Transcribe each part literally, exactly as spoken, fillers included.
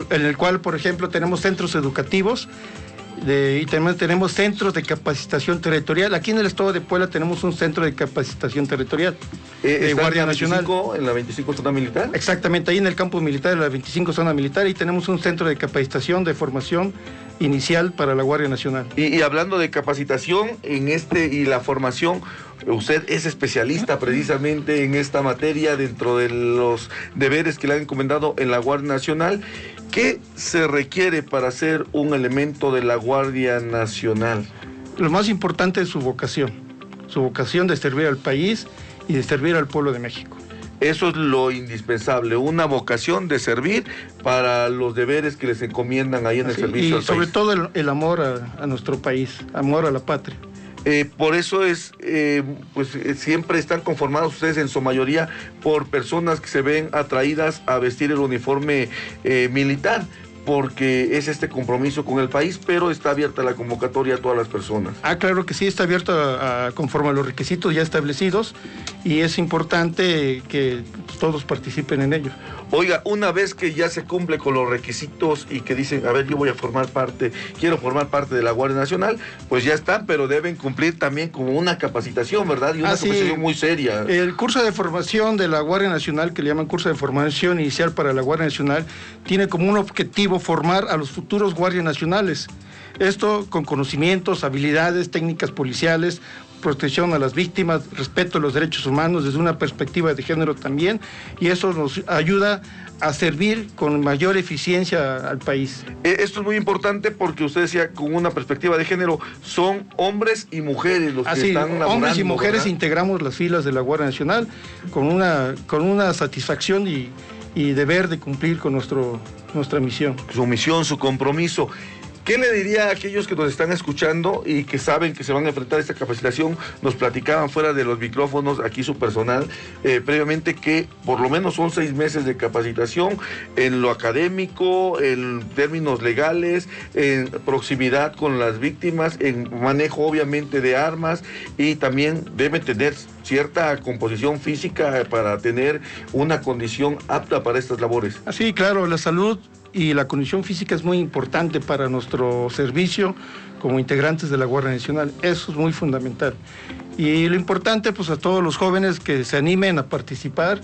en el cual, por ejemplo, tenemos centros educativos de, y también tenemos centros de capacitación territorial. Aquí en el estado de Puebla tenemos un centro de capacitación territorial eh, de Guardia en la Nacional. veinticinco, en la veinticinco zona militar. Exactamente, ahí en el campo militar de la veinticinco zona militar, y tenemos un centro de capacitación, de formación inicial para la Guardia Nacional. Y, y hablando de capacitación en este y la formación, usted es especialista precisamente en esta materia dentro de los deberes que le han encomendado en la Guardia Nacional. ¿Qué se requiere para ser un elemento de la Guardia Nacional? Lo más importante es su vocación, su vocación de servir al país y de servir al pueblo de México. Eso es lo indispensable, una vocación de servir para los deberes que les encomiendan ahí en el Así, servicio y al sobre país. todo el, el amor a, a nuestro país, amor a la patria. Eh, por eso es, eh, pues eh, siempre están conformados ustedes en su mayoría por personas que se ven atraídas a vestir el uniforme eh, militar, porque es este compromiso con el país, pero está abierta la convocatoria a todas las personas. Ah, claro que sí, está abierto a, a, conforme a los requisitos ya establecidos, y es importante que todos participen en ello. Oiga, una vez que ya se cumple con los requisitos y que dicen, a ver, yo voy a formar parte, quiero formar parte de la Guardia Nacional, pues ya están, pero deben cumplir también con una capacitación, ¿verdad? Y una ah, sí. capacitación muy seria. El curso de formación de la Guardia Nacional, que le llaman curso de formación inicial para la Guardia Nacional, tiene como un objetivo formar a los futuros guardias nacionales. Esto con conocimientos, habilidades, técnicas policiales, protección a las víctimas, respeto a los derechos humanos desde una perspectiva de género también, y eso nos ayuda a servir con mayor eficiencia al país. Esto es muy importante porque usted decía, con una perspectiva de género, son hombres y mujeres los Así, que están laborando, hombres y mujeres, ¿verdad? integramos las filas de la Guardia Nacional con una, con una satisfacción y, y deber de cumplir con nuestro, nuestra misión. Su misión, su compromiso. ¿Qué le diría a aquellos que nos están escuchando y que saben que se van a enfrentar a esta capacitación? Nos platicaban fuera de los micrófonos, aquí su personal, eh, previamente, que por lo menos son seis meses de capacitación en lo académico, en términos legales, en proximidad con las víctimas, en manejo obviamente de armas, y también deben tener cierta composición física para tener una condición apta para estas labores. Así, claro, la salud y la condición física es muy importante para nuestro servicio como integrantes de la Guardia Nacional. Eso es muy fundamental. Y lo importante, pues a todos los jóvenes que se animen a participar,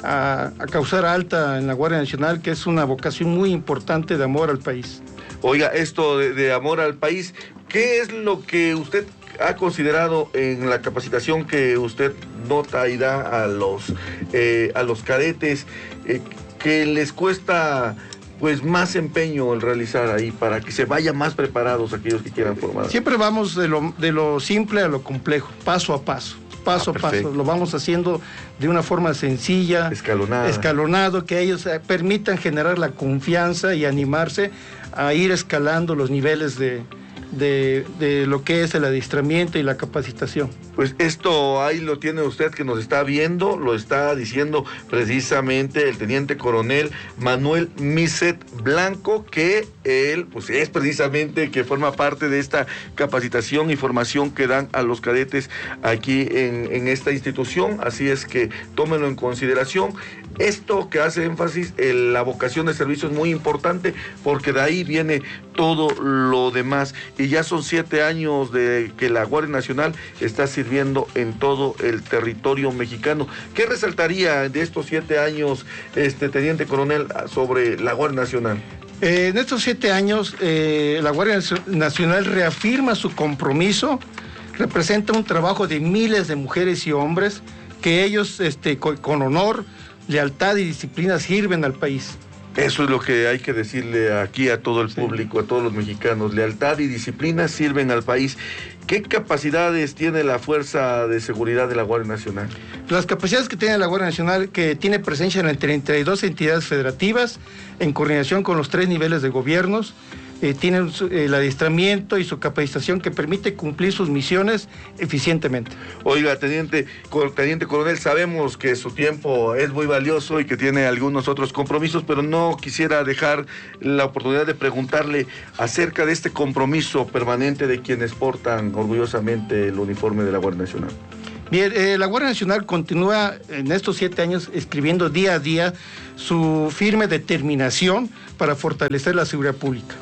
a, a causar alta en la Guardia Nacional, que es una vocación muy importante de amor al país. Oiga, esto de, de amor al país, ¿qué es lo que usted ha considerado en la capacitación que usted nota y da a los, eh, a los cadetes, eh, que les cuesta pues más empeño el realizar ahí para que se vayan más preparados aquellos que quieran formar? Siempre vamos de lo, de lo simple a lo complejo, paso a paso, paso Ah, a paso. Lo vamos haciendo de una forma sencilla, escalonada, escalonado, que ellos eh, permitan generar la confianza y animarse a ir escalando los niveles de, de, de lo que es el adiestramiento y la capacitación. Pues esto ahí lo tiene usted que nos está viendo, lo está diciendo precisamente el teniente coronel Manuel Miset Blanco, que él pues es precisamente que forma parte de esta capacitación y formación que dan a los cadetes aquí en, en esta institución, así es que tómenlo en consideración. Esto que hace énfasis en la vocación de servicio es muy importante porque de ahí viene todo lo demás, y ya son siete años de que la Guardia Nacional está sirviendo en todo el territorio mexicano. ¿Qué resaltaría de estos siete años, este teniente coronel, sobre la Guardia Nacional? Eh, en estos siete años, eh, la Guardia Nacional reafirma su compromiso, representa un trabajo de miles de mujeres y hombres que ellos, este, con, con honor, lealtad y disciplina sirven al país. Eso es lo que hay que decirle aquí a todo el público, sí, a todos los mexicanos. Lealtad y disciplina sirven al país. ¿Qué capacidades tiene la Fuerza de Seguridad de la Guardia Nacional? Las capacidades que tiene la Guardia Nacional, que tiene presencia en treinta y dos entidades federativas, en coordinación con los tres niveles de gobiernos, eh, tienen el adiestramiento y su capacitación que permite cumplir sus misiones eficientemente. Oiga, teniente, teniente coronel, sabemos que su tiempo es muy valioso y que tiene algunos otros compromisos, pero no quisiera dejar la oportunidad de preguntarle acerca de este compromiso permanente de quienes portan orgullosamente el uniforme de la Guardia Nacional. Bien, eh, la Guardia Nacional continúa en estos siete años escribiendo día a día su firme determinación para fortalecer la seguridad pública.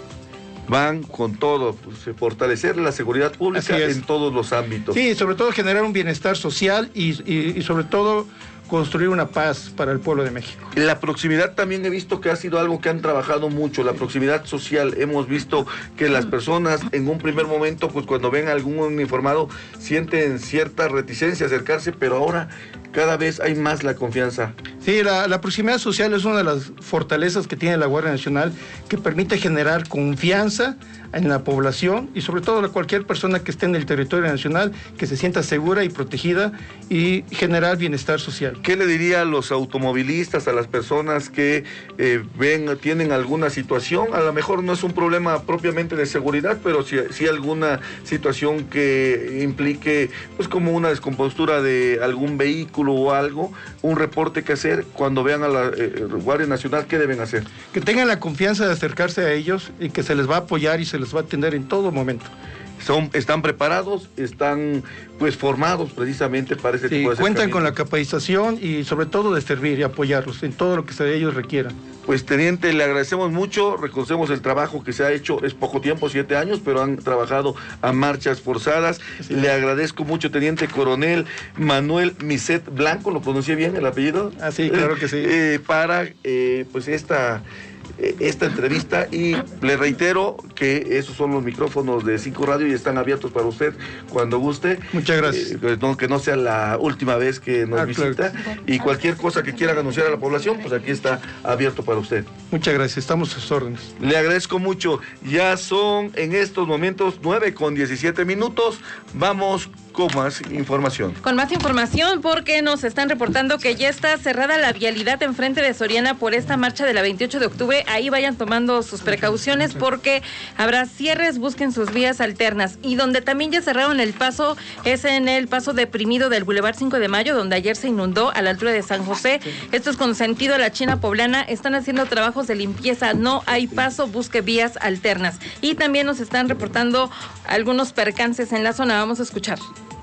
Van con todo, pues, fortalecer la seguridad pública en todos los ámbitos. Sí, sobre todo generar un bienestar social y, y, y sobre todo construir una paz para el pueblo de México. La proximidad también he visto que ha sido algo que han trabajado mucho, la proximidad social. Hemos visto que las personas en un primer momento, pues cuando ven a algún uniformado, sienten cierta reticencia a acercarse, pero ahora cada vez hay más la confianza. Sí, la, la proximidad social es una de las fortalezas que tiene la Guardia Nacional, que permite generar confianza en la población y sobre todo a cualquier persona que esté en el territorio nacional, que se sienta segura y protegida y generar bienestar social. ¿Qué le diría a los automovilistas, a las personas que eh, ven, tienen alguna situación? A lo mejor no es un problema propiamente de seguridad, pero sí, sí alguna situación que implique, pues como una descompostura de algún vehículo o algo, un reporte que hacer cuando vean a la eh, Guardia Nacional, ¿qué deben hacer? Que tengan la confianza de acercarse a ellos y que se les va a apoyar y se les va a atender en todo momento. Son, están preparados, están pues formados precisamente para ese sí, tipo de cuentan con la capacitación y sobre todo de servir y apoyarlos en todo lo que se, ellos requieran. Pues teniente, le agradecemos mucho, reconocemos el trabajo que se ha hecho, es poco tiempo, siete años, pero han trabajado a marchas forzadas. Sí. Le agradezco mucho, teniente coronel Manuel Miset Blanco, ¿lo pronuncié bien el apellido? Ah, sí, claro que sí. Eh, para eh, pues esta... esta entrevista y le reitero que esos son los micrófonos de Cinco Radio y están abiertos para usted cuando guste. Muchas gracias. Eh, no, que no sea la última vez que nos ah, visita claro. Y cualquier cosa que quiera anunciar a la población, pues aquí está abierto para usted. Muchas gracias, estamos a sus órdenes. Le agradezco mucho. Ya son en estos momentos nueve con diecisiete minutos. Vamos con más información. Con más información porque nos están reportando que ya está cerrada la vialidad enfrente de Soriana por esta marcha de la veintiocho de octubre. Ahí vayan tomando sus precauciones porque habrá cierres, busquen sus vías alternas. Y donde también ya cerraron el paso es en el paso deprimido del Boulevard cinco de mayo, donde ayer se inundó a la altura de San José. Esto es con sentido a la China Poblana. Están haciendo trabajos de limpieza, no hay paso, busque vías alternas. Y también nos están reportando algunos percances en la zona. Vamos a escuchar.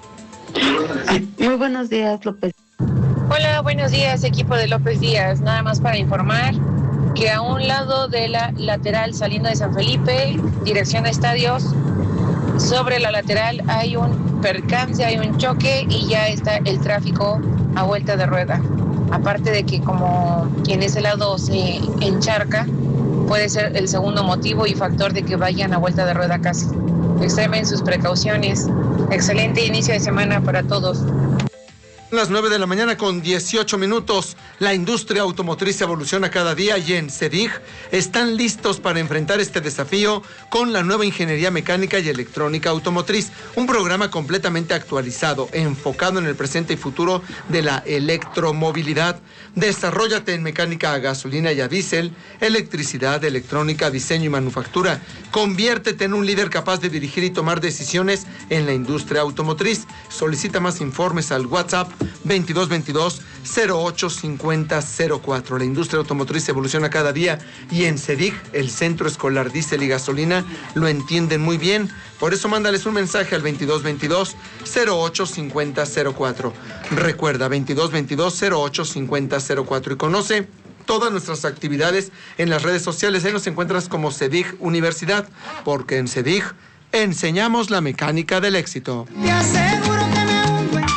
Muy buenos días, López. Hola, buenos días, equipo de López Díaz. Nada más para informar que a un lado de la lateral saliendo de San Felipe, dirección a Estadios, sobre la lateral hay un percance, hay un choque y ya está el tráfico a vuelta de rueda. Aparte de que como en ese lado se encharca, puede ser el segundo motivo y factor de que vayan a vuelta de rueda casi. Extremen sus precauciones. Excelente inicio de semana para todos. Las nueve de la mañana con dieciocho minutos. La industria automotriz evoluciona cada día y en CEDIG están listos para enfrentar este desafío con la nueva ingeniería mecánica y electrónica automotriz, un programa completamente actualizado, enfocado en el presente y futuro de la electromovilidad. Desarróllate en mecánica a gasolina y a diésel, electricidad, electrónica, diseño y manufactura. Conviértete en un líder capaz de dirigir y tomar decisiones en la industria automotriz. Solicita más informes al WhatsApp veintidós veintidós cero ocho cincuenta cero cuatro. La industria automotriz evoluciona cada día y en CEDIG, el Centro Escolar Diésel y Gasolina, lo entienden muy bien. Por eso mándales un mensaje al veintidós veintidós cero ocho cincuenta cero cuatro. Recuerda, veintidós veintidós cero ocho cincuenta cero cuatro y conoce todas nuestras actividades en las redes sociales. Ahí nos encuentras como CEDIG Universidad, porque en CEDIG enseñamos la mecánica del éxito. Te aseguro que me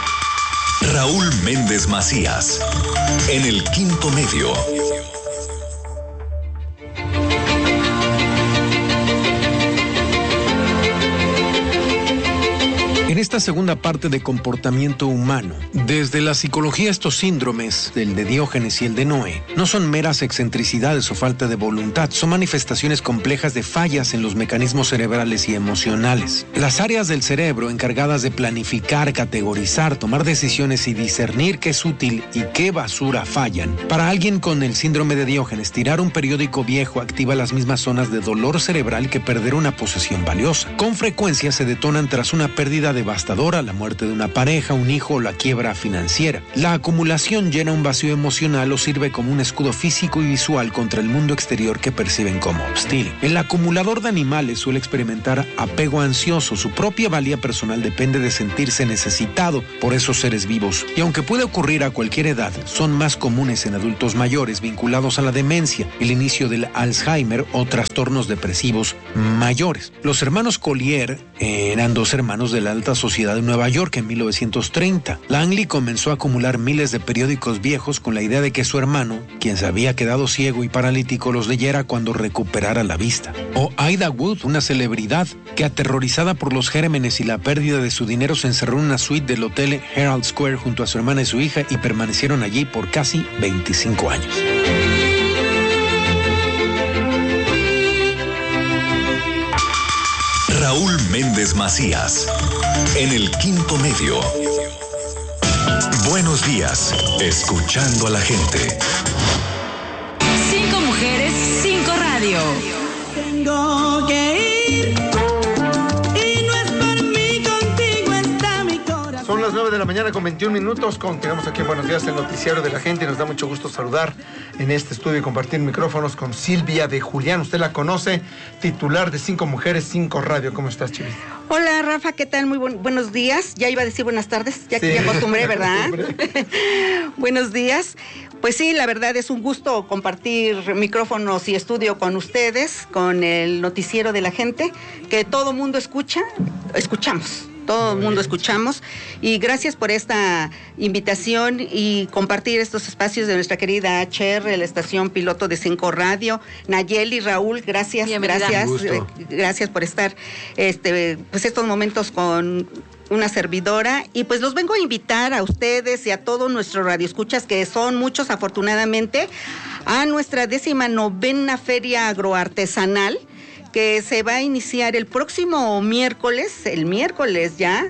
Raúl Méndez Macías, en el Quinto Medio. En esta segunda parte de comportamiento humano, desde la psicología estos síndromes, el de Diógenes y el de Noé, no son meras excentricidades o falta de voluntad, son manifestaciones complejas de fallas en los mecanismos cerebrales y emocionales. Las áreas del cerebro encargadas de planificar, categorizar, tomar decisiones y discernir qué es útil y qué basura fallan. Para alguien con el síndrome de Diógenes, tirar un periódico viejo activa las mismas zonas de dolor cerebral que perder una posesión valiosa. Con frecuencia se detonan tras una pérdida de devastadora, la muerte de una pareja, un hijo o la quiebra financiera. La acumulación llena un vacío emocional o sirve como un escudo físico y visual contra el mundo exterior que perciben como hostil. El acumulador de animales suele experimentar apego ansioso. Su propia valía personal depende de sentirse necesitado por esos seres vivos. Y aunque puede ocurrir a cualquier edad, son más comunes en adultos mayores vinculados a la demencia, el inicio del Alzheimer o trastornos depresivos mayores. Los hermanos Collier eran dos hermanos de la alta sociedad de Nueva York en mil novecientos treinta. Langley comenzó a acumular miles de periódicos viejos con la idea de que su hermano, quien se había quedado ciego y paralítico, los leyera cuando recuperara la vista. O Ida Wood, una celebridad que, aterrorizada por los gérmenes y la pérdida de su dinero, se encerró en una suite del hotel Herald Square junto a su hermana y su hija y permanecieron allí por casi veinticinco años. Raúl Méndez Macías, en el Quinto Medio. Buenos días, escuchando a la gente. Cinco mujeres, cinco radio. Tengo que ir y no es por mí, contigo está mi corazón. Son las nueve de la mañana con veintiún minutos. Continuamos aquí en Buenos Días, el noticiario de la gente. Nos da mucho gusto saludar en este estudio y compartir micrófonos con Silvia de Julián. Usted la conoce, titular de Cinco Mujeres, Cinco Radio. ¿Cómo estás, Chivita? Hola, Rafa, ¿qué tal? Muy buen, buenos días. Ya iba a decir buenas tardes, ya que Sí, me acostumbré, ¿verdad? me acostumbré. Buenos días. Pues sí, la verdad es un gusto compartir micrófonos y estudio con ustedes, con el noticiero de la gente, que todo mundo escucha, escuchamos. Todo el mundo escuchamos, y gracias por esta invitación y compartir estos espacios de nuestra querida H R, la estación piloto de Cinco Radio. Nayeli, Raúl, gracias, Bienvenida. gracias, eh, gracias por estar este, pues estos momentos con una servidora, y pues los vengo a invitar a ustedes y a todos nuestros radioescuchas, que son muchos afortunadamente, a nuestra décima novena Feria Agroartesanal, que se va a iniciar el próximo miércoles, el miércoles ya,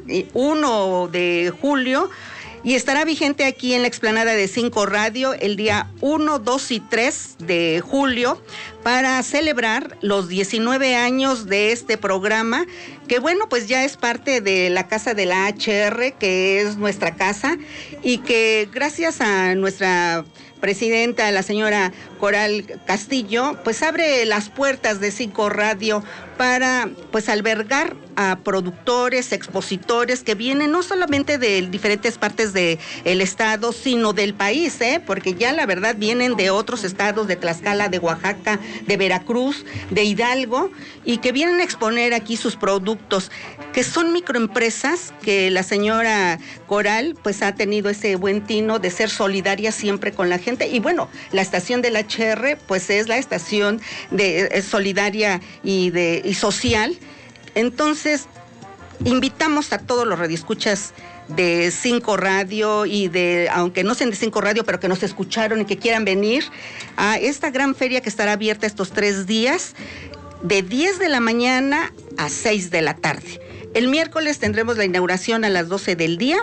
uno de julio, y estará vigente aquí en la explanada de Cinco Radio el día uno, dos y tres de julio para celebrar los diecinueve años de este programa, que bueno, pues ya es parte de la casa de la H R, que es nuestra casa, y que gracias a nuestra presidenta, la señora Coral Castillo, pues abre las puertas de Cinco Radio para pues albergar a productores, expositores que vienen no solamente de diferentes partes del estado, sino del país, ¿eh? Porque ya la verdad vienen de otros estados, de Tlaxcala, de Oaxaca, de Veracruz, de Hidalgo, y que vienen a exponer aquí sus productos, que son microempresas, que la señora Coral pues ha tenido ese buen tino de ser solidaria siempre con la gente, y bueno, la estación de la H R pues es la estación de es solidaria y de y social. Entonces invitamos a todos los radioescuchas de Cinco Radio y de, aunque no sean de Cinco Radio, pero que nos escucharon y que quieran venir a esta gran feria que estará abierta estos tres días de diez de la mañana a seis de la tarde. El miércoles tendremos la inauguración a las doce del día.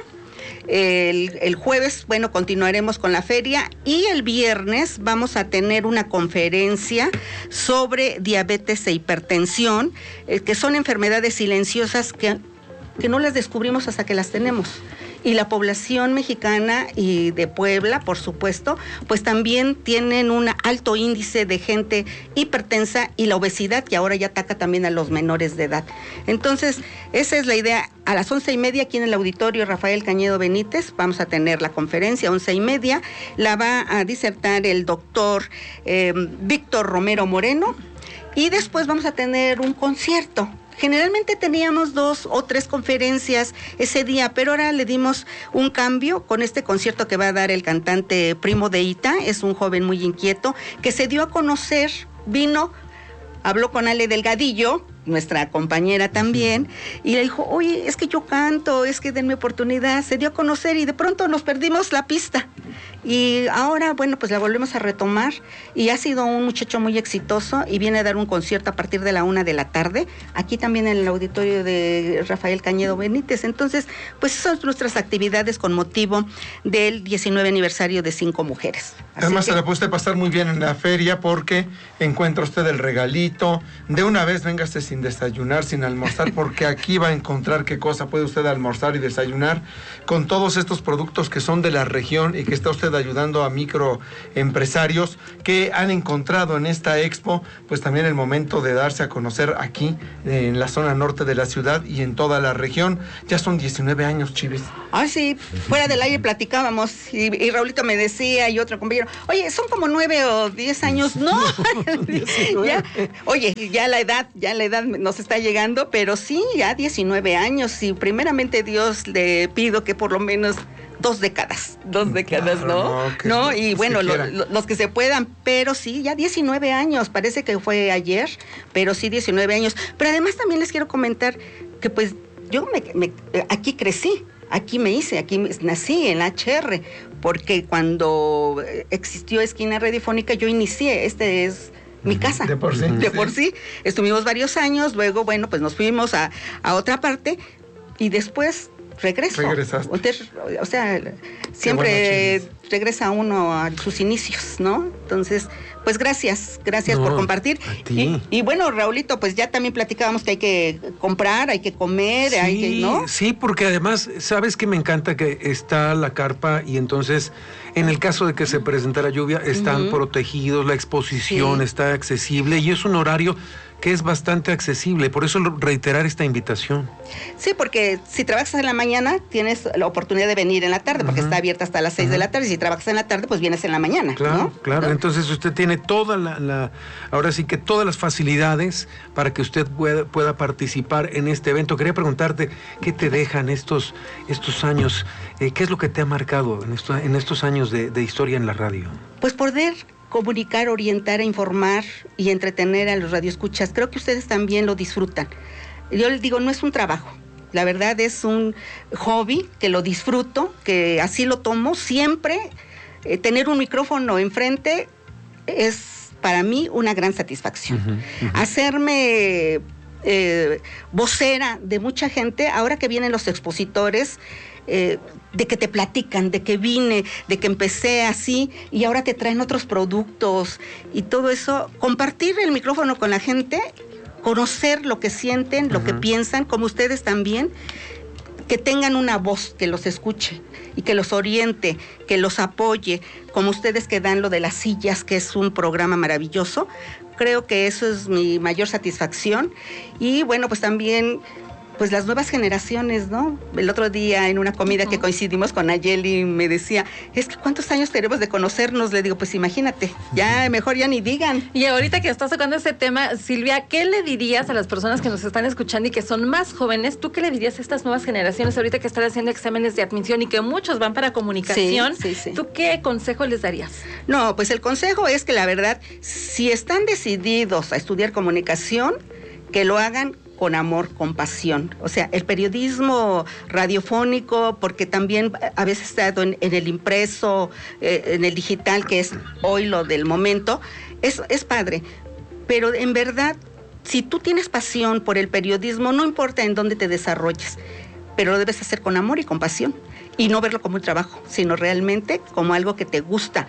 El, el jueves, bueno, continuaremos con la feria, y el viernes vamos a tener una conferencia sobre diabetes e hipertensión, eh, que son enfermedades silenciosas que, que no las descubrimos hasta que las tenemos. Y la población mexicana y de Puebla, por supuesto, pues también tienen un alto índice de gente hipertensa, y la obesidad, que ahora ya ataca también a los menores de edad. Entonces, esa es la idea. A las once y media, aquí en el auditorio Rafael Cañedo Benítez, vamos a tener la conferencia, once y media. La va a disertar el doctor eh, Víctor Romero Moreno, y después vamos a tener un concierto. Generalmente teníamos dos o tres conferencias ese día, pero ahora le dimos un cambio con este concierto que va a dar el cantante Primo de Ita. Es un joven muy inquieto que se dio a conocer, vino, habló con Ale Delgadillo, nuestra compañera también, y le dijo, oye, es que yo canto, es que denme oportunidad. Se dio a conocer y de pronto nos perdimos la pista. Y ahora, bueno, pues la volvemos a retomar y ha sido un muchacho muy exitoso y viene a dar un concierto a partir de la una de la tarde, aquí también en el auditorio de Rafael Cañedo Benítez. Entonces, pues son nuestras actividades con motivo del diecinueve aniversario de Cinco Mujeres. Así Además, que... se la puede usted pasar muy bien en la feria porque encuentra usted el regalito. De una vez, véngase sin desayunar, sin almorzar, porque aquí va a encontrar qué cosa puede usted almorzar y desayunar con todos estos productos que son de la región y que está usted ayudando a microempresarios que han encontrado en esta expo, pues también el momento de darse a conocer aquí en la zona norte de la ciudad y en toda la región. Ya son diecinueve años, Chivis. Ay, sí, fuera del aire platicábamos y, y Raulito me decía y otro compañero, oye, son como nueve o diez años, no, ya, oye, ya la edad, ya la edad nos está llegando, pero sí, ya diecinueve años y primeramente Dios le pido que por lo menos dos décadas, dos décadas, ¿no? No, ¿no? Y bueno, lo, lo, los que se puedan, pero sí, ya diecinueve años, parece que fue ayer, pero sí diecinueve años. Pero además también les quiero comentar que pues yo me, me, aquí crecí, aquí me hice, aquí nací en la H R, porque cuando existió Esquina Radiofónica yo inicié, este es mi casa. De por sí. De por sí. Estuvimos varios años, luego, bueno, pues nos fuimos a, a otra parte y después regreso. Regresaste. O sea, siempre bueno, regresa uno a sus inicios, ¿no? Entonces, pues gracias, gracias no, por compartir. Y, y bueno, Raulito, pues ya también platicábamos que hay que comprar, hay que comer, sí, hay que, ¿no? Sí, porque además, ¿sabes qué me encanta? Que está la carpa y entonces, en el caso de que se presentara lluvia, están uh-huh. protegidos, la exposición sí. está accesible y es un horario que es bastante accesible, por eso reiterar esta invitación. Sí, porque si trabajas en la mañana, tienes la oportunidad de venir en la tarde, porque uh-huh. está abierta hasta las seis uh-huh. de la tarde, y si trabajas en la tarde, pues vienes en la mañana. Claro, ¿no? claro, ¿no? Entonces usted tiene toda la, la, ahora sí que todas las facilidades para que usted pueda, pueda participar en este evento. Quería preguntarte, ¿qué te dejan estos, estos años? Eh, ¿Qué es lo que te ha marcado en, esto, en estos años de, de historia en la radio? Pues poder comunicar, orientar, informar y entretener a los radioescuchas. Creo que ustedes también lo disfrutan. Yo les digo, no es un trabajo. La verdad es un hobby que lo disfruto, que así lo tomo. Siempre eh, tener un micrófono enfrente es para mí una gran satisfacción. Uh-huh, uh-huh. Hacerme eh, vocera de mucha gente, ahora que vienen los expositores, Eh, de que te platican, de que vine, de que empecé así y ahora te traen otros productos y todo eso, compartir el micrófono con la gente, conocer lo que sienten, uh-huh. lo que piensan, como ustedes también, que tengan una voz que los escuche y que los oriente, que los apoye, como ustedes que dan lo de las sillas, que es un programa maravilloso. Creo que eso es mi mayor satisfacción y bueno, pues también pues las nuevas generaciones, ¿no? El otro día en una comida uh-huh. que coincidimos con Nayeli me decía, es que ¿cuántos años tenemos de conocernos? Le digo, pues imagínate, ya mejor ya ni digan. Y ahorita que estás tocando ese tema, Silvia, ¿qué le dirías a las personas que nos están escuchando y que son más jóvenes? ¿Tú qué le dirías a estas nuevas generaciones ahorita que están haciendo exámenes de admisión y que muchos van para comunicación? Sí, sí, sí. ¿Tú qué consejo les darías? No, pues el consejo es que la verdad, si están decididos a estudiar comunicación, que lo hagan con amor, con pasión. O sea, el periodismo radiofónico, porque también a veces está en, en el impreso, eh, en el digital, que es hoy lo del momento, es, es padre. Pero en verdad, si tú tienes pasión por el periodismo, no importa en dónde te desarrolles, pero lo debes hacer con amor y con pasión. Y no verlo como un trabajo, sino realmente como algo que te gusta.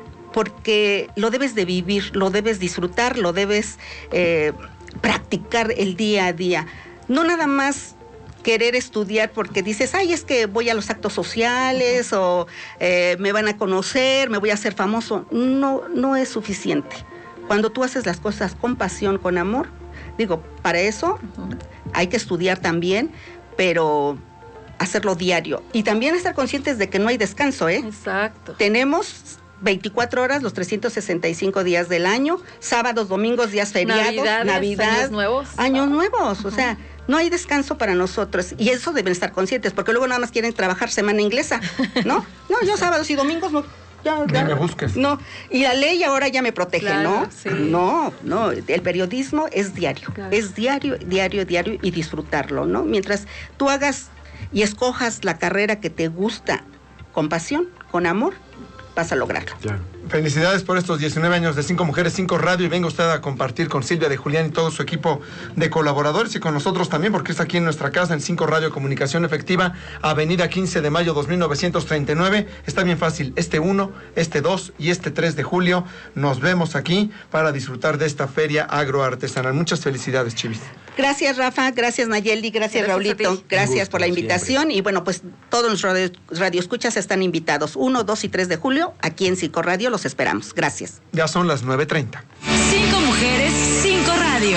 Porque lo debes de vivir, lo debes disfrutar, lo debes Eh, practicar el día a día, no nada más querer estudiar porque dices, ay, es que voy a los actos sociales uh-huh. o eh, me van a conocer, me voy a hacer famoso. No, no es suficiente. Cuando tú haces las cosas con pasión, con amor, digo, para eso uh-huh. hay que estudiar también, pero hacerlo diario. Y también estar conscientes de que no hay descanso, ¿eh? Exacto. Tenemos veinticuatro horas, los trescientos sesenta y cinco días del año, sábados, domingos, días feriados, Navidades, Navidad, años nuevos. Años nuevos, uh-huh. o sea, no hay descanso para nosotros y eso deben estar conscientes, porque luego nada más quieren trabajar semana inglesa, ¿no? No, yo sábados y domingos no. Ya, ya, me busques. No, y la ley ahora ya me protege, claro, ¿no? Sí. No, no, el periodismo es diario, claro. es diario, diario, diario y disfrutarlo, ¿no? Mientras tú hagas y escojas la carrera que te gusta con pasión, con amor, vas a lograrlo. Claro. Felicidades por estos diecinueve años de Cinco Mujeres, Cinco Radio, y venga usted a compartir con Silvia de Julián y todo su equipo de colaboradores y con nosotros también, porque está aquí en nuestra casa en Cinco Radio Comunicación Efectiva, Avenida quince de mayo dos mil novecientos treinta y nueve. Está bien fácil, este uno, este dos y este tres de julio nos vemos aquí para disfrutar de esta feria agroartesanal. Muchas felicidades, Chivis. Gracias, Rafa, gracias, Nayeli, gracias, gracias Raulito, gracias gusto, por la invitación siempre. Y bueno, pues todos los radio, radioescuchas están invitados, uno, dos y tres de julio, aquí en Cinco Radio, los esperamos. Gracias. Ya son las nueve treinta. Cinco Mujeres, Cinco Radio.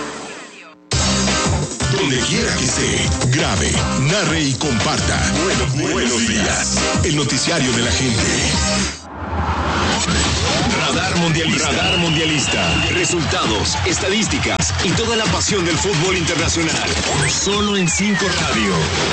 Donde quiera que esté, grabe, narre y comparta. Buenos, buenos días. El noticiario de la gente. Radar Mundialista. Radar Mundialista. Resultados, estadísticas y toda la pasión del fútbol internacional. Solo en Cinco Radio.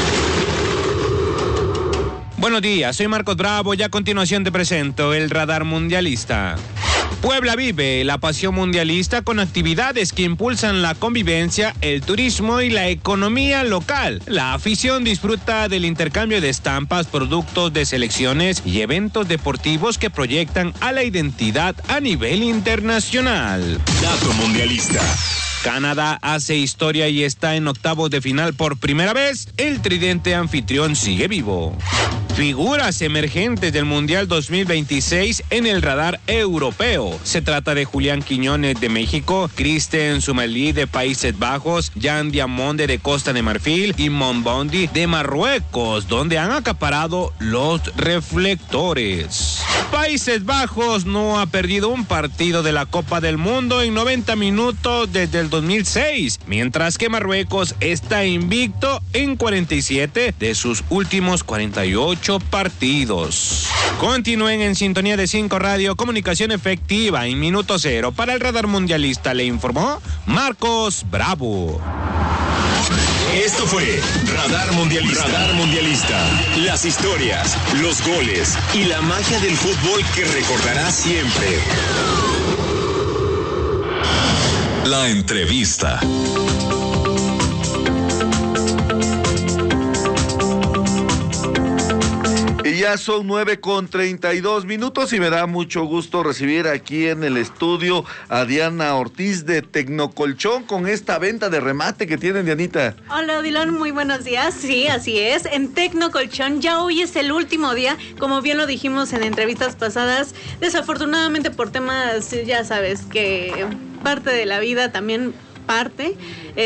Buenos días, soy Marcos Bravo y a continuación te presento el Radar Mundialista. Puebla vive la pasión mundialista con actividades que impulsan la convivencia, el turismo y la economía local. La afición disfruta del intercambio de estampas, productos de selecciones y eventos deportivos que proyectan a la identidad a nivel internacional. Dato Mundialista. Canadá hace historia y está en octavos de final por primera vez. El tridente anfitrión sigue vivo. Figuras emergentes del Mundial dos mil veintiséis en el radar europeo. Se trata de Julián Quiñones de México, Christen Soumeli de Países Bajos, Jan Diamonde de Costa de Marfil y Monbondi de Marruecos, donde han acaparado los reflectores. Países Bajos no ha perdido un partido de la Copa del Mundo en noventa minutos desde el dos mil seis, mientras que Marruecos está invicto en cuarenta y siete de sus últimos cuarenta y ocho partidos. Continúen en sintonía de Cinco Radio, comunicación efectiva en minuto cero. Para el Radar Mundialista le informó Marcos Bravo. Esto fue Radar Mundialista. Radar Mundialista. Las historias, los goles y la magia del fútbol que recordarás siempre. La entrevista. Y ya son nueve con treinta y dos minutos y me da mucho gusto recibir aquí en el estudio a Diana Ortiz de Tecnocolchón con esta venta de remate que tienen, Dianita. Hola, Odilon, muy buenos días. Sí, así es. En Tecnocolchón ya hoy es el último día, como bien lo dijimos en entrevistas pasadas, desafortunadamente por temas, ya sabes, que parte de la vida también parte,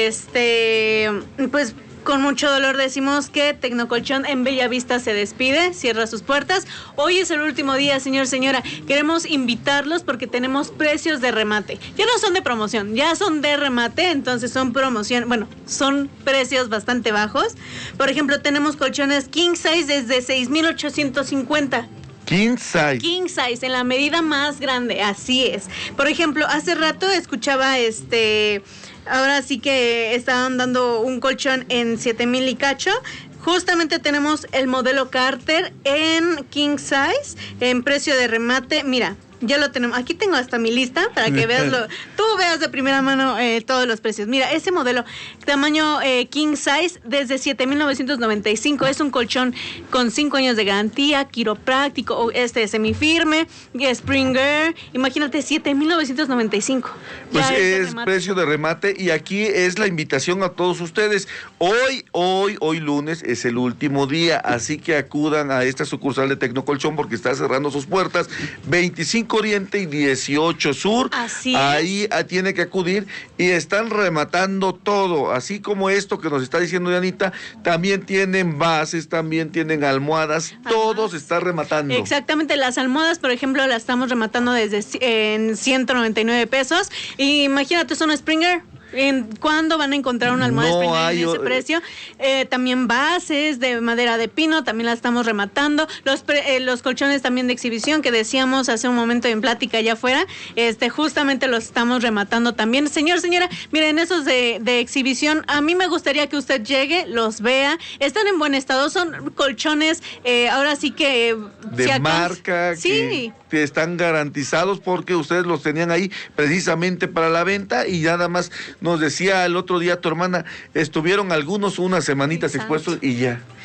este, pues... Con mucho dolor decimos que Tecnocolchón en Bellavista se despide, cierra sus puertas. Hoy es el último día, señor, señora. Queremos invitarlos porque tenemos precios de remate. Ya no son de promoción, ya son de remate, entonces son promoción, bueno, son precios bastante bajos. Por ejemplo, tenemos colchones king size desde seis mil ochocientos cincuenta. King size. King size, en la medida más grande, así es. Por ejemplo, hace rato escuchaba este... Ahora sí que estaban dando un colchón en siete mil y cacho. Justamente tenemos el modelo Carter en king size, en precio de remate. Mira, ya lo tenemos. Aquí tengo hasta mi lista para que veas lo, tú veas de primera mano eh, todos los precios. Mira, ese modelo, tamaño eh, king size, desde siete mil novecientos noventa y cinco. Es un colchón con cinco años de garantía, quiropráctico, este semifirme, Springer. Imagínate, siete mil novecientos noventa y cinco. Pues ya es, es precio de remate y aquí es la invitación a todos ustedes. Hoy, hoy, hoy lunes es el último día, así que acudan a esta sucursal de Tecnocolchón porque está cerrando sus puertas. veinticinco Oriente y dieciocho Sur. Así es. Ahí tiene que acudir y están rematando todo, así como esto que nos está diciendo Dianita, también tienen bases, también tienen almohadas, Ajá. todo se está rematando. Exactamente, las almohadas, por ejemplo, las estamos rematando desde en ciento noventa y nueve pesos. Y imagínate, son Springer. ¿En cuándo van a encontrar una almohada no Springer hay, en ese precio? Eh, también bases de madera de pino, también la estamos rematando. Los pre, eh, los colchones también de exhibición que decíamos hace un momento en plática allá afuera, este, justamente los estamos rematando también. Señor, señora, miren, esos de, de exhibición, a mí me gustaría que usted llegue, los vea. Están en buen estado, son colchones, eh, ahora sí que... De si marca, sí. que, que están garantizados porque ustedes los tenían ahí precisamente para la venta y nada más... Nos decía el otro día tu hermana, estuvieron algunos unas semanitas Exacto. expuestos y ya.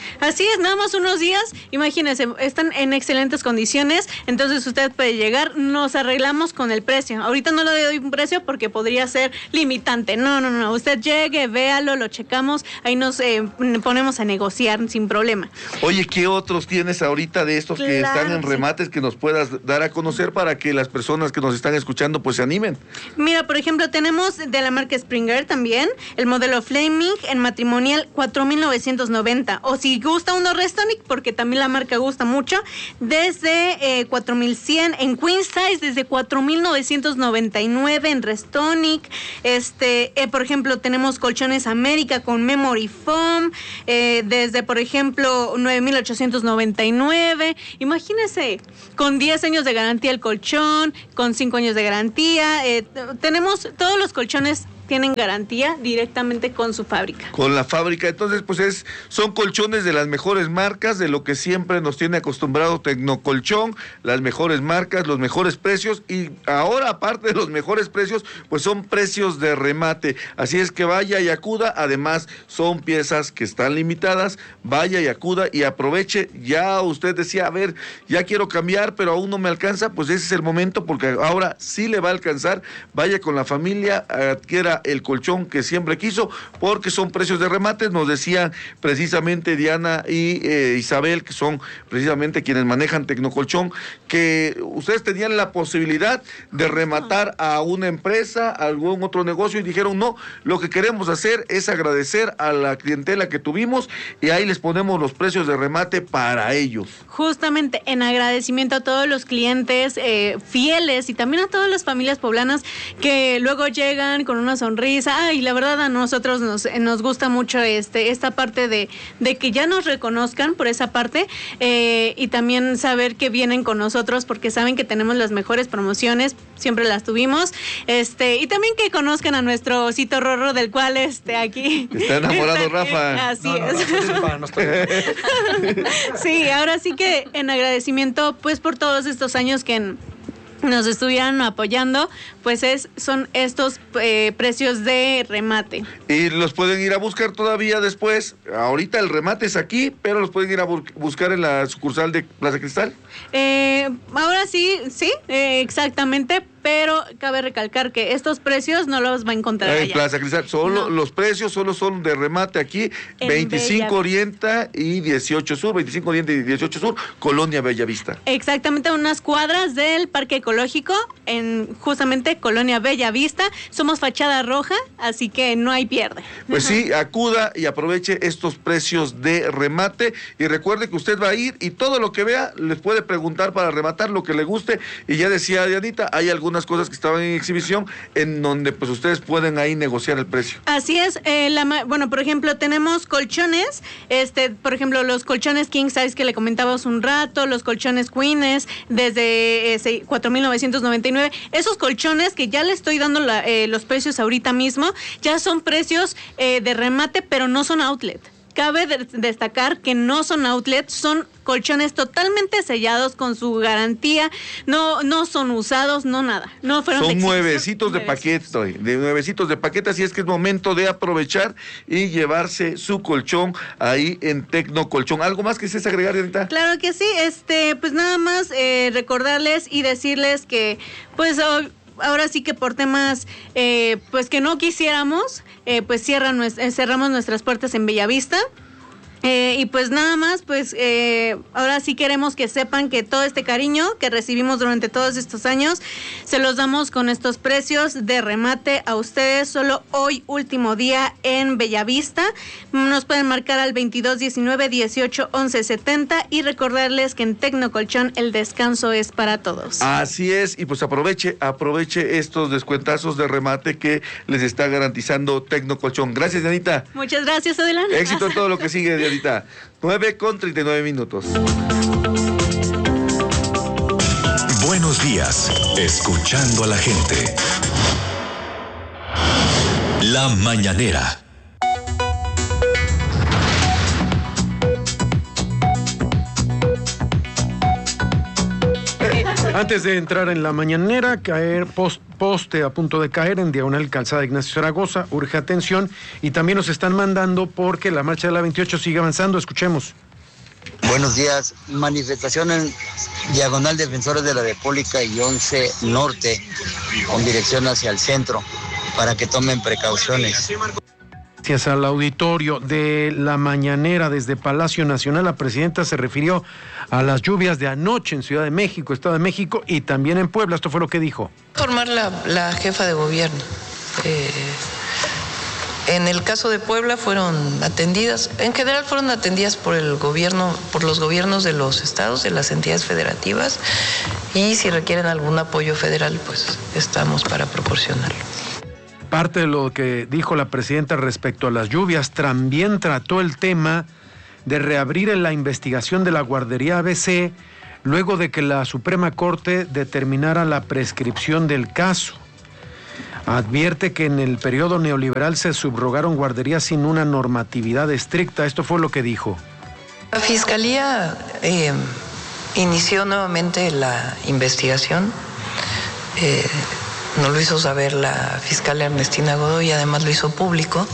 Así es, nada más unos días, imagínense, están en excelentes condiciones, entonces usted puede llegar, nos arreglamos con el precio. Ahorita no le doy un precio porque podría ser limitante. No, no, no, usted llegue, véalo, lo checamos, ahí nos eh, ponemos a negociar sin problema. Oye, ¿qué otros tienes ahorita de estos que Claro, están en sí. remates que nos puedas dar a conocer para que las personas que nos están escuchando pues se animen? Mira, por ejemplo, tenemos de la marca Springer también, el modelo Flaming en matrimonial cuatro mil novecientos noventa, o si gusta uno Restonic, porque también la marca gusta mucho, desde eh, cuatro mil cien, en Queen Size desde cuatro mil novecientos noventa y nueve en Restonic. Este, eh, por ejemplo, tenemos colchones América con Memory Foam, eh, desde, por ejemplo, nueve mil ochocientos noventa y nueve. Imagínense, con diez años de garantía el colchón, con cinco años de garantía. Eh, t- tenemos todos los colchones tienen garantía directamente con su fábrica. Con la fábrica, entonces pues es, son colchones de las mejores marcas, de lo que siempre nos tiene acostumbrado Tecnocolchón, las mejores marcas, los mejores precios, y ahora aparte de los mejores precios, pues son precios de remate, así es que vaya y acuda, además son piezas que están limitadas, vaya y acuda y aproveche. Ya usted decía, a ver, ya quiero cambiar, pero aún no me alcanza, pues ese es el momento, porque ahora sí le va a alcanzar, vaya con la familia, adquiera el colchón que siempre quiso, porque son precios de remate. Nos decían precisamente Diana y eh, Isabel, que son precisamente quienes manejan Tecnocolchón, que ustedes tenían la posibilidad de rematar a una empresa, a algún otro negocio, y dijeron, no, lo que queremos hacer es agradecer a la clientela que tuvimos, y ahí les ponemos los precios de remate para ellos. Justamente en agradecimiento a todos los clientes eh, fieles y también a todas las familias poblanas que luego llegan con una sonrisa. Ay, la verdad a nosotros nos, nos gusta mucho este esta parte de, de que ya nos reconozcan por esa parte, eh, y también saber que vienen con nosotros porque saben que tenemos las mejores promociones, siempre las tuvimos, este y también que conozcan a nuestro osito Rorro, del cual este aquí está enamorado Rafa. Así No, no, es. no, disculpa, no estoy- Sí, ahora sí que en agradecimiento pues por todos estos años que en- nos estuvieran apoyando, pues es son estos eh, precios de remate. Y los pueden ir a buscar todavía después. Ahorita el remate es aquí, pero los pueden ir a bu- buscar en la sucursal de Plaza Cristal. Eh, ahora sí, sí, eh, exactamente, pero cabe recalcar que estos precios no los va a encontrar En allá. Plaza Cristal. Solo No. los precios solo son de remate aquí, En veinticinco Bella- Orienta y dieciocho Sur, veinticinco Orienta y dieciocho Sur, Colonia Bellavista. Exactamente, a unas cuadras del Parque Ecológico, en justamente Colonia Bella Vista. Somos fachada roja, así que no hay pierde. Pues sí, acuda y aproveche estos precios de remate, y recuerde que usted va a ir y todo lo que vea les puede preguntar para rematar lo que le guste. Y ya decía Dianita, hay algunas cosas que estaban en exhibición en donde pues ustedes pueden ahí negociar el precio. Así es, eh, la, ma- bueno, por ejemplo, tenemos colchones, este, por ejemplo, los colchones king size que le comentábamos un rato, los colchones queens desde eh, cuatro mil novecientos noventa y nueve, esos colchones que ya le estoy dando la, eh, los precios ahorita mismo, ya son precios eh, de remate, pero no son outlet. Cabe de- destacar que no son outlet, son colchones totalmente sellados con su garantía, no no son usados, no nada, no fueron de Son exhibición. nuevecitos de paquete, estoy, de nuevecitos de paquete, así es que es momento de aprovechar y llevarse su colchón ahí en Tecnocolchón. ¿Algo más que quisieras agregar, Dianita? Claro que sí, este, pues nada más eh, recordarles y decirles que, pues hoy- ahora sí que por temas, eh, pues que no quisiéramos, eh, pues cierran, nues- eh, cerramos nuestras puertas en Bellavista. Eh, y pues nada más, pues eh, ahora sí queremos que sepan que todo este cariño que recibimos durante todos estos años, se los damos con estos precios de remate a ustedes, solo hoy último día en Bellavista. Nos pueden marcar al veintidós diecinueve dieciocho once setenta y recordarles que en Tecnocolchón el descanso es para todos. Así es, y pues aproveche, aproveche estos descuentazos de remate que les está garantizando Tecnocolchón. Gracias, Dianita. Muchas gracias, adelante. Éxito en todo lo que sigue, Dianita. nueve con treinta y nueve minutos. Buenos días, escuchando a la gente. La mañanera. Antes de entrar en la mañanera, caer post, poste a punto de caer en diagonal Calzada Ignacio Zaragoza, urge atención, y también nos están mandando porque la marcha de la veintiocho sigue avanzando. Escuchemos. Buenos días. Manifestación en diagonal Defensores de la República y once Norte, con dirección hacia el centro, para que tomen precauciones. Gracias al auditorio de la mañanera desde Palacio Nacional, la presidenta se refirió a las lluvias de anoche en Ciudad de México, Estado de México y también en Puebla. Esto fue lo que dijo. Formar la, la jefa de gobierno. Eh, en el caso de Puebla fueron atendidas, en general fueron atendidas por el gobierno, por los gobiernos de los estados, de las entidades federativas, y si requieren algún apoyo federal, pues estamos para proporcionarlo. Parte de lo que dijo la presidenta respecto a las lluvias, también trató el tema de reabrir la investigación de la guardería A B C luego de que la Suprema Corte determinara la prescripción del caso. Advierte que en el periodo neoliberal se subrogaron guarderías sin una normatividad estricta. Esto fue lo que dijo. La Fiscalía eh, inició nuevamente la investigación. Eh, Nos lo hizo saber la fiscal Ernestina Godoy y además lo hizo público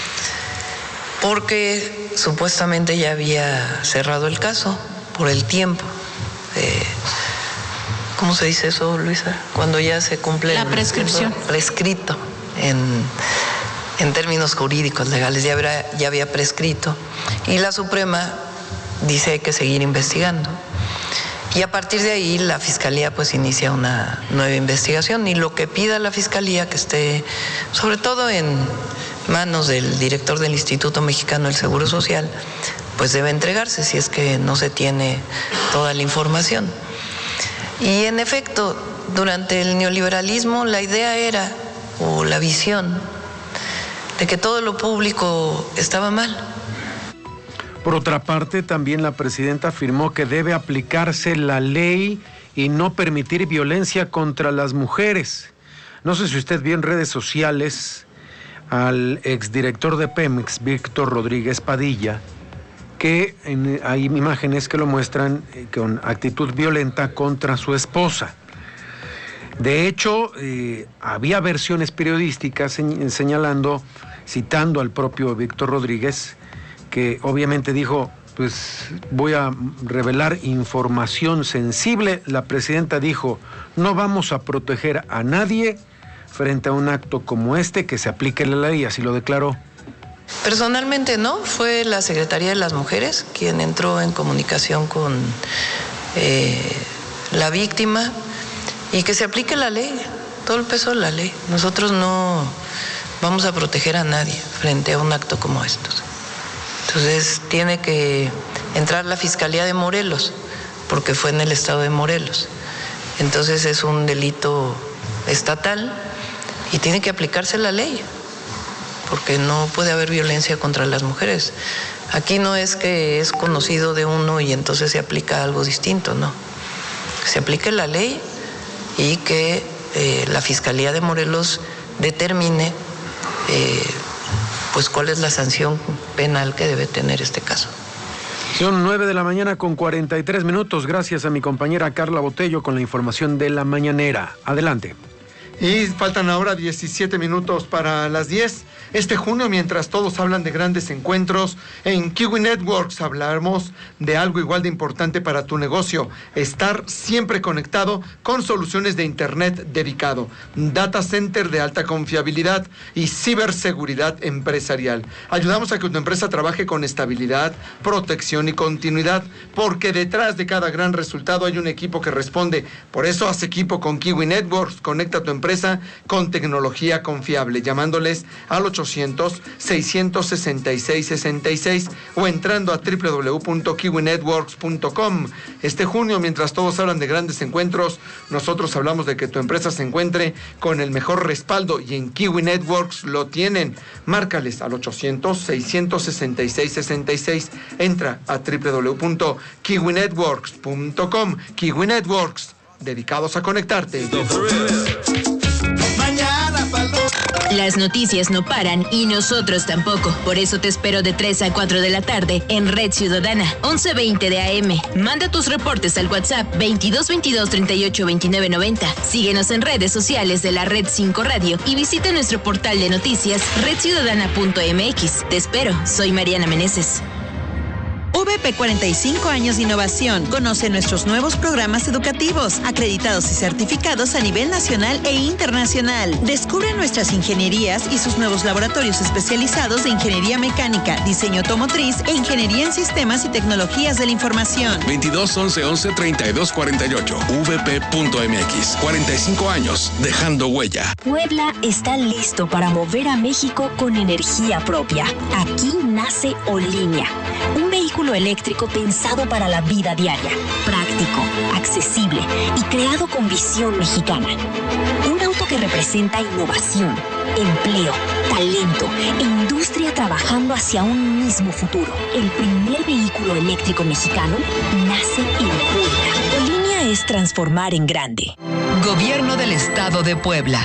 porque supuestamente ya había cerrado el caso por el tiempo. Eh, ¿Cómo se dice eso, Luisa? Cuando ya se cumple la prescripción. Prescrito en, en términos jurídicos legales, ya, habrá, ya había prescrito. Y la Suprema dice hay que seguir investigando. Y a partir de ahí la Fiscalía pues inicia una nueva investigación y lo que pida la Fiscalía que esté sobre todo en manos del director del Instituto Mexicano del Seguro Social, pues debe entregarse si es que no se tiene toda la información. Y en efecto, durante el neoliberalismo la idea era, o la visión, de que todo lo público estaba mal. Por otra parte, también la presidenta afirmó que debe aplicarse la ley y no permitir violencia contra las mujeres. No sé si usted vio en redes sociales al exdirector de Pemex, Víctor Rodríguez Padilla, que en, hay imágenes que lo muestran con actitud violenta contra su esposa. De hecho, eh, había versiones periodísticas señalando, citando al propio Víctor Rodríguez, que obviamente dijo, pues voy a revelar información sensible. La presidenta dijo, no vamos a proteger a nadie frente a un acto como este, que se aplique la ley, así lo declaró. Personalmente no, fue la Secretaría de las Mujeres quien entró en comunicación con eh, la víctima y que se aplique la ley, todo el peso de la ley. Nosotros no vamos a proteger a nadie frente a un acto como estos. Entonces tiene que entrar la Fiscalía de Morelos, porque fue en el estado de Morelos. Entonces es un delito estatal y tiene que aplicarse la ley, porque no puede haber violencia contra las mujeres. Aquí no es que es conocido de uno y entonces se aplica algo distinto, no. Que se aplique la ley y que eh, la Fiscalía de Morelos determine eh, pues cuál es la sanción penal que debe tener este caso. Son nueve de la mañana con cuarenta y tres minutos. Gracias a mi compañera Carla Botello con la información de la mañanera. Adelante. Y faltan ahora diecisiete minutos para las diez. Este junio, mientras todos hablan de grandes encuentros, en Kiwi Networks hablamos de algo igual de importante para tu negocio: estar siempre conectado con soluciones de internet dedicado, data center de alta confiabilidad y ciberseguridad empresarial. Ayudamos a que tu empresa trabaje con estabilidad, protección y continuidad, porque detrás de cada gran resultado hay un equipo que responde. Por eso haz equipo con Kiwi Networks. Conecta tu empresa con tecnología confiable, llamándoles al ochocientos, seiscientos sesenta y seis, sesenta y seis o entrando a doble u doble u doble u punto kiwi networks punto com. Este junio, mientras todos hablan de grandes encuentros, nosotros hablamos de que tu empresa se encuentre con el mejor respaldo, y en Kiwi Networks lo tienen. Márcales al ochocientos, seiscientos sesenta y seis, sesenta y seis. Entra a doble u doble u doble u punto kiwi networks punto com. Kiwi Networks, dedicados a conectarte. Mañana, palo. Las noticias no paran y nosotros tampoco. Por eso te espero de tres a cuatro de la tarde en Red Ciudadana, once veinte de A M. Manda tus reportes al WhatsApp veintidós veintidós treinta y ocho veintinueve noventa. Síguenos en redes sociales de la Red cinco Radio y visita nuestro portal de noticias red ciudadana punto m x. Te espero, soy Mariana Meneses. V P cuarenta y cinco años de innovación. Conoce nuestros nuevos programas educativos, acreditados y certificados a nivel nacional e internacional. Descubre nuestras ingenierías y sus nuevos laboratorios especializados de ingeniería mecánica, diseño automotriz e ingeniería en sistemas y tecnologías de la información. veintidós once once treinta y dos cuarenta y ocho. v p punto m x. cuarenta y cinco años, dejando huella. Puebla está listo para mover a México con energía propia. Aquí nace Olinia, un vehículo eléctrico pensado para la vida diaria, práctico, accesible y creado con visión mexicana. Un auto que representa innovación, empleo, talento e industria trabajando hacia un mismo futuro. El primer vehículo eléctrico mexicano nace en Puebla. Olinia es transformar en grande. Gobierno del Estado de Puebla.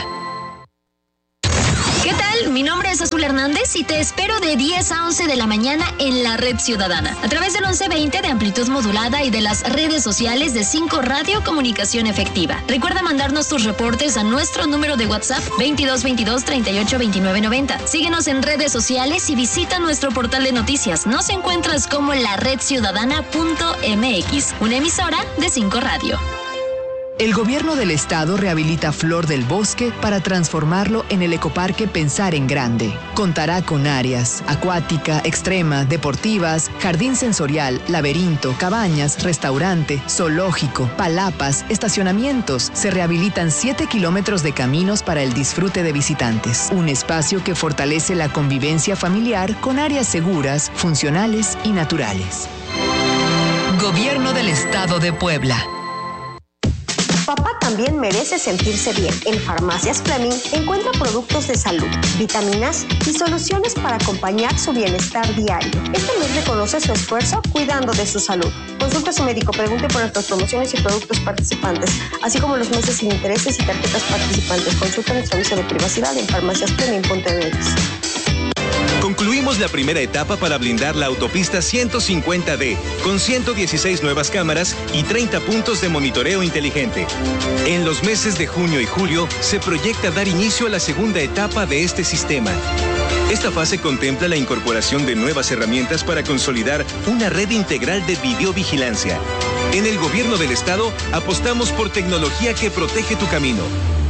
¿Qué tal? Mi nombre es Azul Hernández y te espero de diez a once de la mañana en la Red Ciudadana, a través del once veinte de amplitud modulada y de las redes sociales de cinco Radio Comunicación Efectiva. Recuerda mandarnos tus reportes a nuestro número de WhatsApp veintidós veintidós treinta y ocho veintinueve noventa. Síguenos en redes sociales y visita nuestro portal de noticias. Nos encuentras como la red ciudadana punto m x, una emisora de cinco Radio. El gobierno del estado rehabilita Flor del Bosque para transformarlo en el ecoparque Pensar en Grande. Contará con áreas acuática, extrema, deportivas, jardín sensorial, laberinto, cabañas, restaurante, zoológico, palapas, estacionamientos. Se rehabilitan siete kilómetros de caminos para el disfrute de visitantes. Un espacio que fortalece la convivencia familiar con áreas seguras, funcionales y naturales. Gobierno del Estado de Puebla. Papá también merece sentirse bien. En Farmacias Fleming encuentra productos de salud, vitaminas y soluciones para acompañar su bienestar diario. Este mes reconoce su esfuerzo cuidando de su salud. Consulte a su médico, pregunte por nuestras promociones y productos participantes, así como los meses sin intereses y tarjetas participantes. Consulta nuestro aviso de privacidad en farmacias fleming punto m x. Concluimos la primera etapa para blindar la autopista ciento cincuenta D, con ciento dieciséis nuevas cámaras y treinta puntos de monitoreo inteligente. En los meses de junio y julio se proyecta dar inicio a la segunda etapa de este sistema. Esta fase contempla la incorporación de nuevas herramientas para consolidar una red integral de videovigilancia. En el Gobierno del Estado apostamos por tecnología que protege tu camino.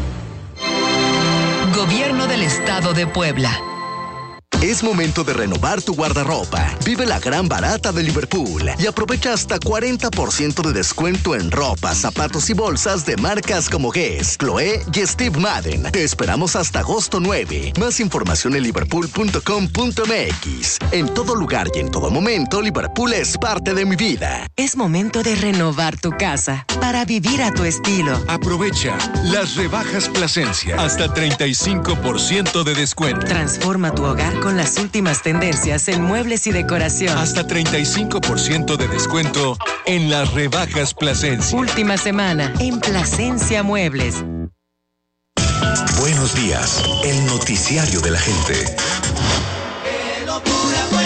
Gobierno del Estado de Puebla. Es momento de renovar tu guardarropa. Vive la gran barata de Liverpool y aprovecha hasta cuarenta por ciento de descuento en ropa, zapatos y bolsas de marcas como Guess, Chloé y Steve Madden. Te esperamos hasta agosto nueve. Más información en liverpool punto com punto m x. En todo lugar y en todo momento, Liverpool es parte de mi vida. Es momento de renovar tu casa para vivir a tu estilo. Aprovecha las rebajas Plasencia. Hasta treinta y cinco por ciento de descuento. Transforma tu hogar con las últimas tendencias en muebles y decoración. Hasta treinta y cinco por ciento de descuento en las rebajas Plasencia. Última semana en Plasencia Muebles. Buenos días, el noticiario de la gente. Qué locura fue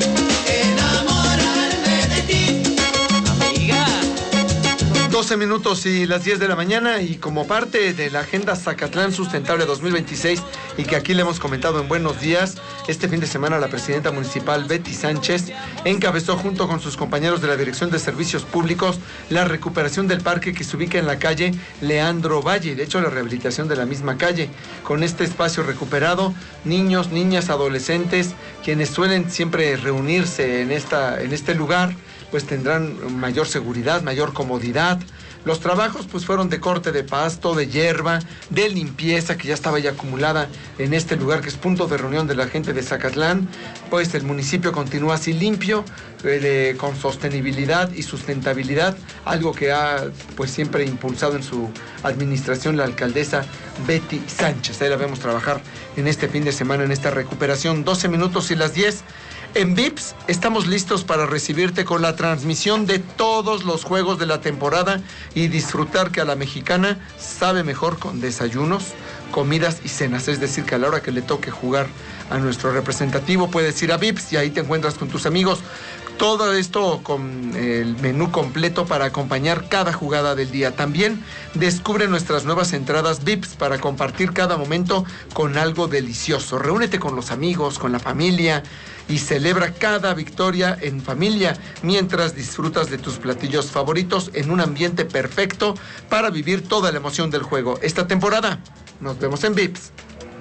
enamorarme de ti, amiga. doce minutos y las diez de la mañana, y como parte de la Agenda Zacatlán Sustentable dos mil veintiséis, y que aquí le hemos comentado en Buenos Días, este fin de semana la presidenta municipal Betty Sánchez encabezó junto con sus compañeros de la Dirección de Servicios Públicos la recuperación del parque que se ubica en la calle Leandro Valle, de hecho la rehabilitación de la misma calle. Con este espacio recuperado, niños, niñas, adolescentes, quienes suelen siempre reunirse en, esta, en este lugar, pues tendrán mayor seguridad, mayor comodidad. Los trabajos pues fueron de corte de pasto, de hierba, de limpieza que ya estaba ya acumulada en este lugar que es punto de reunión de la gente de Zacatlán. Pues el municipio continúa así limpio, eh, con sostenibilidad y sustentabilidad, algo que ha pues siempre impulsado en su administración la alcaldesa Betty Sánchez. Ahí la vemos trabajar en este fin de semana en esta recuperación. doce minutos y las diez. En V I P S estamos listos para recibirte con la transmisión de todos los juegos de la temporada y disfrutar que a la mexicana sabe mejor con desayunos, comidas y cenas. Es decir, que a la hora que le toque jugar a nuestro representativo, puedes ir a Vips y ahí te encuentras con tus amigos. Todo esto con el menú completo para acompañar cada jugada del día. También descubre nuestras nuevas entradas Vips para compartir cada momento con algo delicioso. Reúnete con los amigos, con la familia y celebra cada victoria en familia mientras disfrutas de tus platillos favoritos en un ambiente perfecto para vivir toda la emoción del juego. Esta temporada nos vemos en Vips.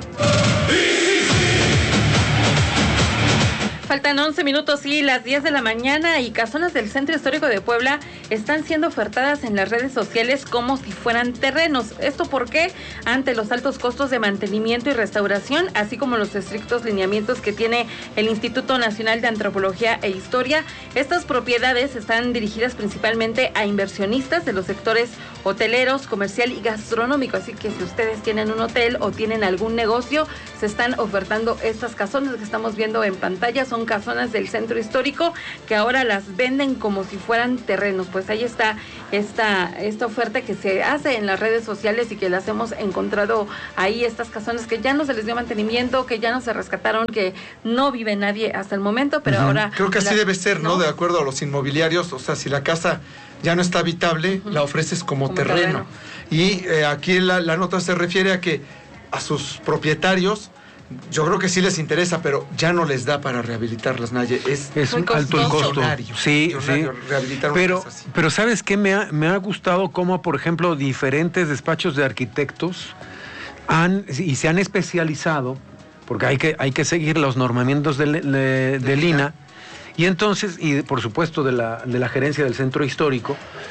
Faltan once minutos y las diez de la mañana y casonas del Centro Histórico de Puebla están siendo ofertadas en las redes sociales como si fueran terrenos. ¿Esto por qué? Ante los altos costos de mantenimiento y restauración, así como los estrictos lineamientos que tiene el Instituto Nacional de Antropología e Historia. Estas propiedades están dirigidas principalmente a inversionistas de los sectores hoteleros, comercial y gastronómico. Así que si ustedes tienen un hotel o tienen algún negocio, se están ofertando estas casonas que estamos viendo en pantalla. Son casonas del centro histórico que ahora las venden como si fueran terrenos. Pues ahí está esta, esta oferta que se hace en las redes sociales y que las hemos encontrado ahí, estas casonas que ya no se les dio mantenimiento, que ya no se rescataron, que no vive nadie hasta el momento, pero uh-huh. ahora... Creo que así la, debe ser, ¿no? ¿no? De acuerdo a los inmobiliarios, o sea, si la casa ya no está habitable, uh-huh. la ofreces como, como terreno. terreno. Y eh, aquí la, la nota se refiere a que a sus propietarios, yo creo que sí les interesa, pero ya no les da para rehabilitarlas, Naye. Es, es un alto el costo. Sí, sí. Pero, pero ¿sabes qué? Me ha, me ha gustado cómo, por ejemplo, diferentes despachos de arquitectos han y se han especializado, porque hay que, hay que seguir los normamientos del, de, del I N A, y entonces, y por supuesto de la, de la gerencia del centro histórico,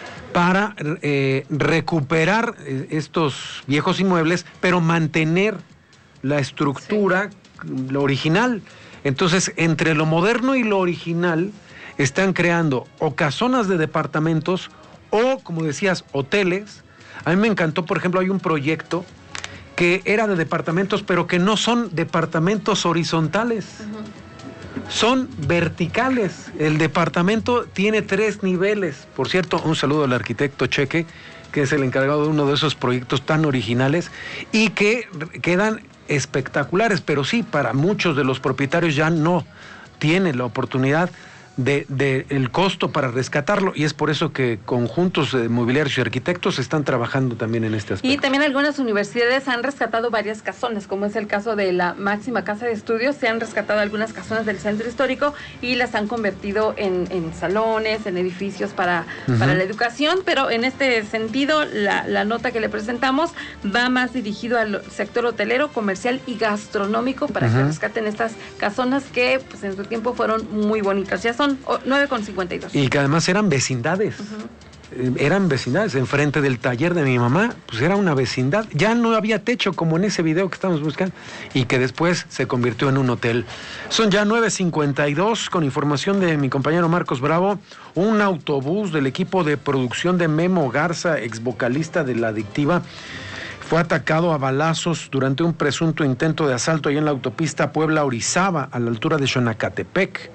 para eh, recuperar estos viejos inmuebles, pero mantener la estructura, sí. lo original. Entonces, entre lo moderno y lo original, están creando o casonas de departamentos o, como decías, hoteles. A mí me encantó, por ejemplo, hay un proyecto que era de departamentos, pero que no son departamentos horizontales. Uh-huh. Son verticales. El departamento tiene tres niveles. Por cierto, un saludo al arquitecto Cheque, que es el encargado de uno de esos proyectos tan originales y que quedan espectaculares, pero sí, para muchos de los propietarios ya no tienen la oportunidad de, de el costo para rescatarlo, y es por eso que conjuntos de mobiliarios y arquitectos están trabajando también en este aspecto. Y también algunas universidades han rescatado varias casonas, como es el caso de la Máxima Casa de Estudios. Se han rescatado algunas casonas del centro histórico y las han convertido en, en salones, en edificios para, uh-huh. para la educación, pero en este sentido la, la nota que le presentamos va más dirigido al sector hotelero, comercial y gastronómico para uh-huh. que rescaten estas casonas que pues en su tiempo fueron muy bonitas. Ya son nueve con cincuenta y dos. Y que además eran vecindades. Uh-huh. Eran vecindades. Enfrente del taller de mi mamá, pues era una vecindad. Ya no había techo como en ese video que estamos buscando y que después se convirtió en un hotel. Son ya nueve cincuenta y dos, con información de mi compañero Marcos Bravo. Un autobús del equipo de producción de Memo Garza, ex vocalista de La Adictiva, fue atacado a balazos durante un presunto intento de asalto ahí en la autopista Puebla-Orizaba, a la altura de Xonacatepec.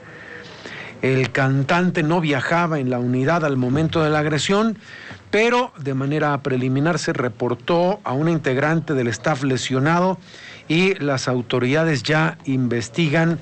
El cantante no viajaba en la unidad al momento de la agresión, pero de manera preliminar se reportó a una integrante del staff lesionado y las autoridades ya investigan,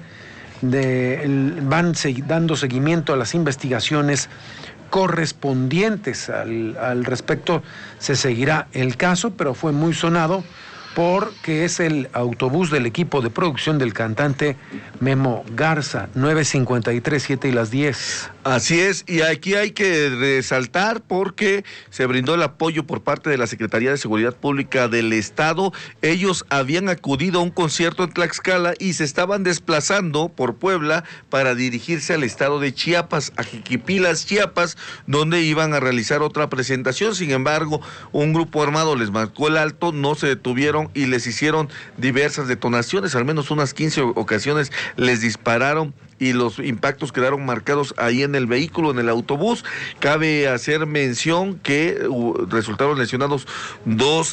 de, van dando seguimiento a las investigaciones correspondientes. Al, al respecto se seguirá el caso, pero fue muy sonado porque es el autobús del equipo de producción del cantante Memo Garza. Nueve cincuenta y tres, siete y las diez. Así es, y aquí hay que resaltar porque se brindó el apoyo por parte de la Secretaría de Seguridad Pública del Estado. Ellos habían acudido a un concierto en Tlaxcala y se estaban desplazando por Puebla para dirigirse al estado de Chiapas, a Jiquipilas, Chiapas, donde iban a realizar otra presentación. Sin embargo, un grupo armado les marcó el alto, no se detuvieron y les hicieron diversas detonaciones, al menos unas quince ocasiones les dispararon y los impactos quedaron marcados ahí en el vehículo, en el autobús. Cabe hacer mención que uh, resultaron lesionados dos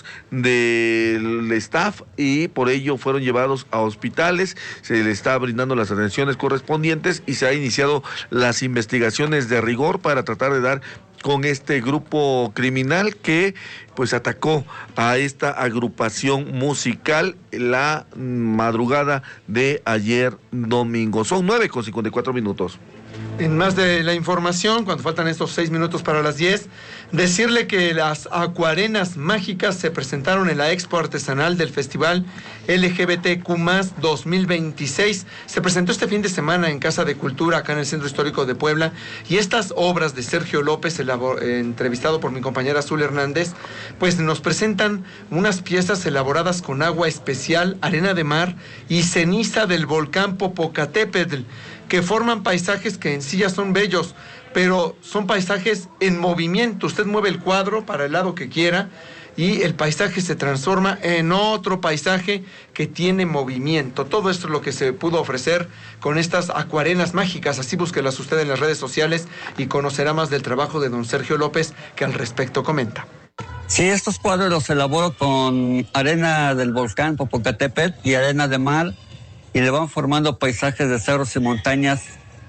del staff y por ello fueron llevados a hospitales. Se les está brindando las atenciones correspondientes y se ha iniciado las investigaciones de rigor para tratar de dar con este grupo criminal que pues atacó a esta agrupación musical la madrugada de ayer domingo. Son nueve con cincuenta y cuatro minutos. En más de la información, cuando faltan estos seis minutos para las diez, decirle que las acuarenas mágicas se presentaron en la expo artesanal del Festival L G B T Q más, dos mil veintiséis. Se presentó este fin de semana en Casa de Cultura, acá en el Centro Histórico de Puebla, y estas obras de Sergio López, elabor- eh, entrevistado por mi compañera Azul Hernández, pues nos presentan unas piezas elaboradas con agua especial, arena de mar y ceniza del volcán Popocatépetl, que forman paisajes que en sí ya son bellos, pero son paisajes en movimiento. Usted mueve el cuadro para el lado que quiera y el paisaje se transforma en otro paisaje que tiene movimiento. Todo esto es lo que se pudo ofrecer con estas acuarenas mágicas. Así búsquelas usted en las redes sociales y conocerá más del trabajo de don Sergio López, que al respecto comenta. Sí, estos cuadros los elaboro con arena del volcán Popocatépetl y arena de mar, y le van formando paisajes de cerros y montañas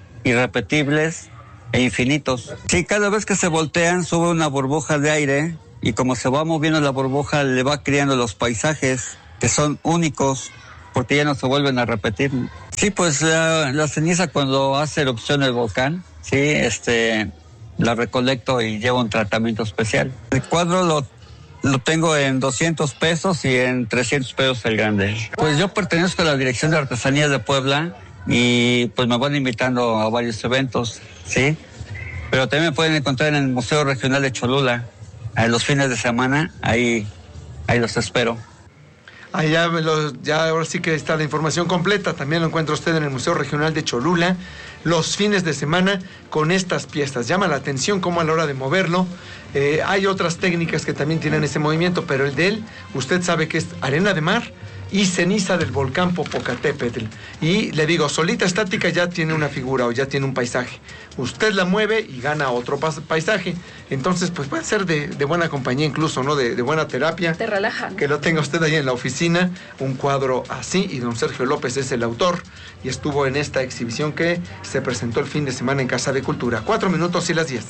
irrepetibles e infinitos. Sí, cada vez que se voltean sube una burbuja de aire y como se va moviendo la burbuja le va creando los paisajes que son únicos porque ya no se vuelven a repetir. Sí, pues la, la ceniza cuando hace erupción el volcán, sí, este, la recolecto y llevo un tratamiento especial. El cuadro lo Lo tengo en doscientos pesos y en trescientos pesos el grande. Pues yo pertenezco a la Dirección de Artesanías de Puebla y pues me van invitando a varios eventos, ¿sí? Pero también me pueden encontrar en el Museo Regional de Cholula, a los fines de semana, ahí, ahí los espero. Allá lo, ya ahora sí que está la información completa. También lo encuentra usted en el Museo Regional de Cholula los fines de semana con estas piezas. Llama la atención cómo a la hora de moverlo eh, hay otras técnicas que también tienen ese movimiento, pero el de él, usted sabe que es arena de mar y ceniza del volcán Popocatépetl. Y le digo, solita estática ya tiene una figura o ya tiene un paisaje. Usted la mueve y gana otro paisaje. Entonces, pues puede ser de, de buena compañía incluso, ¿no? De, de buena terapia. Te relaja. Que lo tenga usted ahí en la oficina, un cuadro así, y don Sergio López es el autor y estuvo en esta exhibición que se presentó el fin de semana en Casa de Cultura. Cuatro minutos y las diez.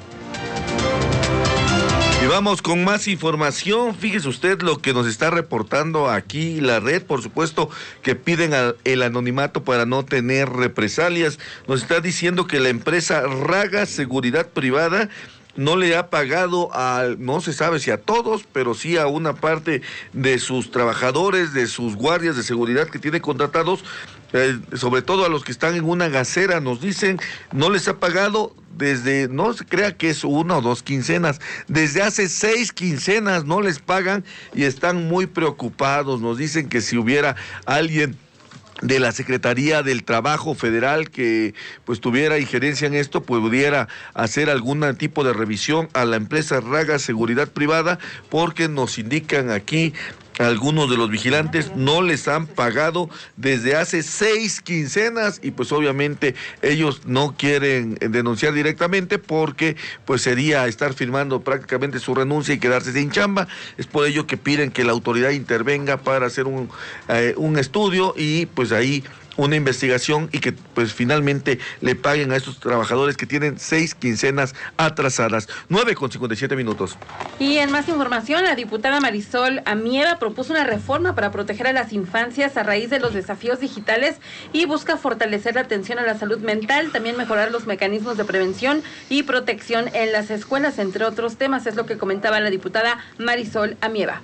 Y vamos con más información. Fíjese usted lo que nos está reportando aquí la red. Por supuesto que piden el anonimato para no tener represalias. Nos está diciendo que la empresa Raga Seguridad Privada no le ha pagado a, no se sabe si a todos, pero sí a una parte de sus trabajadores, de sus guardias de seguridad que tiene contratados, eh, sobre todo a los que están en una gasera. Nos dicen, no les ha pagado desde, no se crea que es una o dos quincenas, desde hace seis quincenas no les pagan y están muy preocupados. Nos dicen que si hubiera alguien de la Secretaría del Trabajo Federal que pues tuviera injerencia en esto, pudiera hacer algún tipo de revisión a la empresa Raga Seguridad Privada, porque nos indican aquí algunos de los vigilantes no les han pagado desde hace seis quincenas y pues obviamente ellos no quieren denunciar directamente porque pues sería estar firmando prácticamente su renuncia y quedarse sin chamba. Es por ello que piden que la autoridad intervenga para hacer un, eh, un estudio y pues ahí una investigación y que pues finalmente le paguen a estos trabajadores que tienen seis quincenas atrasadas. nueve con cincuenta y siete minutos. Y en más información, la diputada Marisol Amieva propuso una reforma para proteger a las infancias a raíz de los desafíos digitales y busca fortalecer la atención a la salud mental, también mejorar los mecanismos de prevención y protección en las escuelas, entre otros temas. Es lo que comentaba la diputada Marisol Amieva.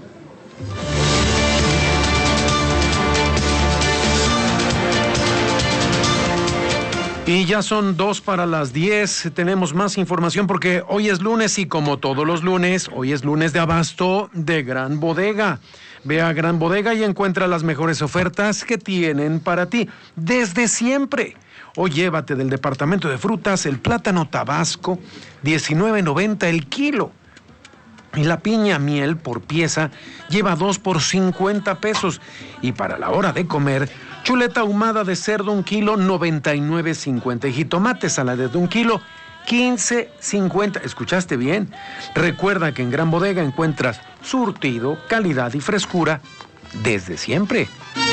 Y ya son dos para las diez, tenemos más información porque hoy es lunes y como todos los lunes, hoy es lunes de abasto de Gran Bodega. Ve a Gran Bodega y encuentra las mejores ofertas que tienen para ti desde siempre. Hoy llévate del departamento de frutas el plátano Tabasco, diecinueve noventa el kilo. Y la piña miel por pieza lleva dos por cincuenta pesos. Y para la hora de comer, Chuleta ahumada de cerdo, un kilo, noventa y nueve cincuenta. Y jitomate salade de un kilo, quince cincuenta. ¿Escuchaste bien? Recuerda que en Gran Bodega encuentras surtido, calidad y frescura desde siempre.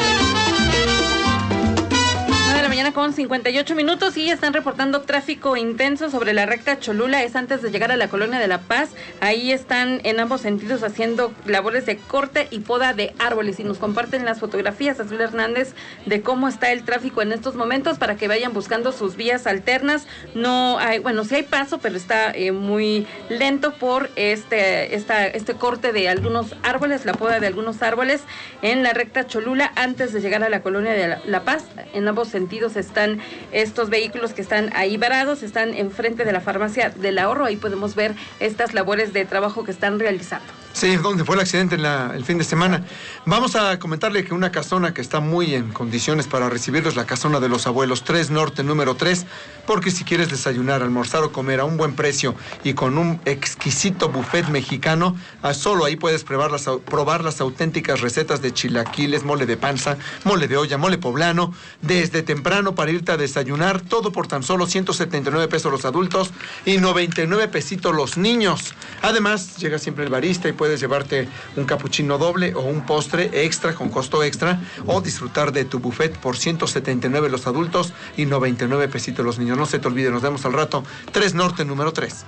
Con cincuenta y ocho minutos y están reportando tráfico intenso sobre la recta Cholula. Es antes de llegar a la colonia de La Paz. Ahí están en ambos sentidos haciendo labores de corte y poda de árboles y nos comparten las fotografías, Azul Hernández, de cómo está el tráfico en estos momentos para que vayan buscando sus vías alternas. No hay, bueno, sí hay paso, pero está eh, muy lento por este, esta, este corte de algunos árboles, la poda de algunos árboles en la recta Cholula antes de llegar a la colonia de La, La Paz. En ambos sentidos están estos vehículos que están ahí varados, están enfrente de la farmacia del Ahorro. Ahí podemos ver estas labores de trabajo que están realizando. Sí, donde fue el accidente en la, el fin de semana. Vamos a comentarle que una casona que está muy en condiciones para recibirlos, la casona de los abuelos, tres Norte número tres, porque si quieres desayunar, almorzar o comer a un buen precio y con un exquisito buffet mexicano, solo ahí puedes probar las, probar las auténticas recetas de chilaquiles, mole de panza, mole de olla, mole poblano, desde temprano para irte a desayunar, todo por tan solo ciento setenta y nueve pesos los adultos y noventa y nueve pesitos los niños. Además, llega siempre el barista y puedes llevarte un capuchino doble o un postre extra con costo extra o disfrutar de tu buffet por ciento setenta y nueve los adultos y noventa y nueve pesitos los niños. No se te olvide, nos vemos al rato. tres Norte número tres.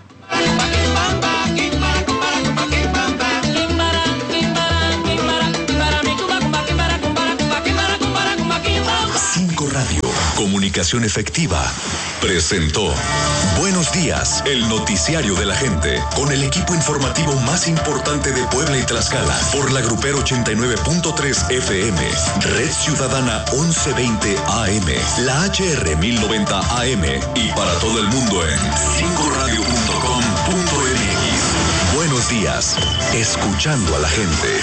Cinco Radio, comunicación efectiva, presentó Buenos Días, el noticiario de la gente, con el equipo informativo más importante de Puebla y Tlaxcala, por la Grupero ochenta y nueve punto tres F M, Red Ciudadana once veinte A M, la H R mil noventa A M y para todo el mundo en cinco radio punto com punto m x. Buenos días, escuchando a la gente.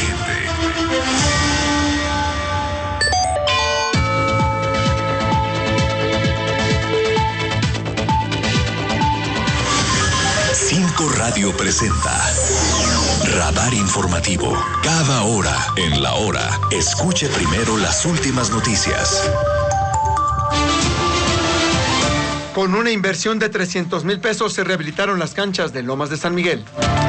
Cinco Radio presenta Radar Informativo. Cada hora en la hora, escuche primero las últimas noticias. Con una inversión de trescientos mil pesos se rehabilitaron las canchas de Lomas de San Miguel.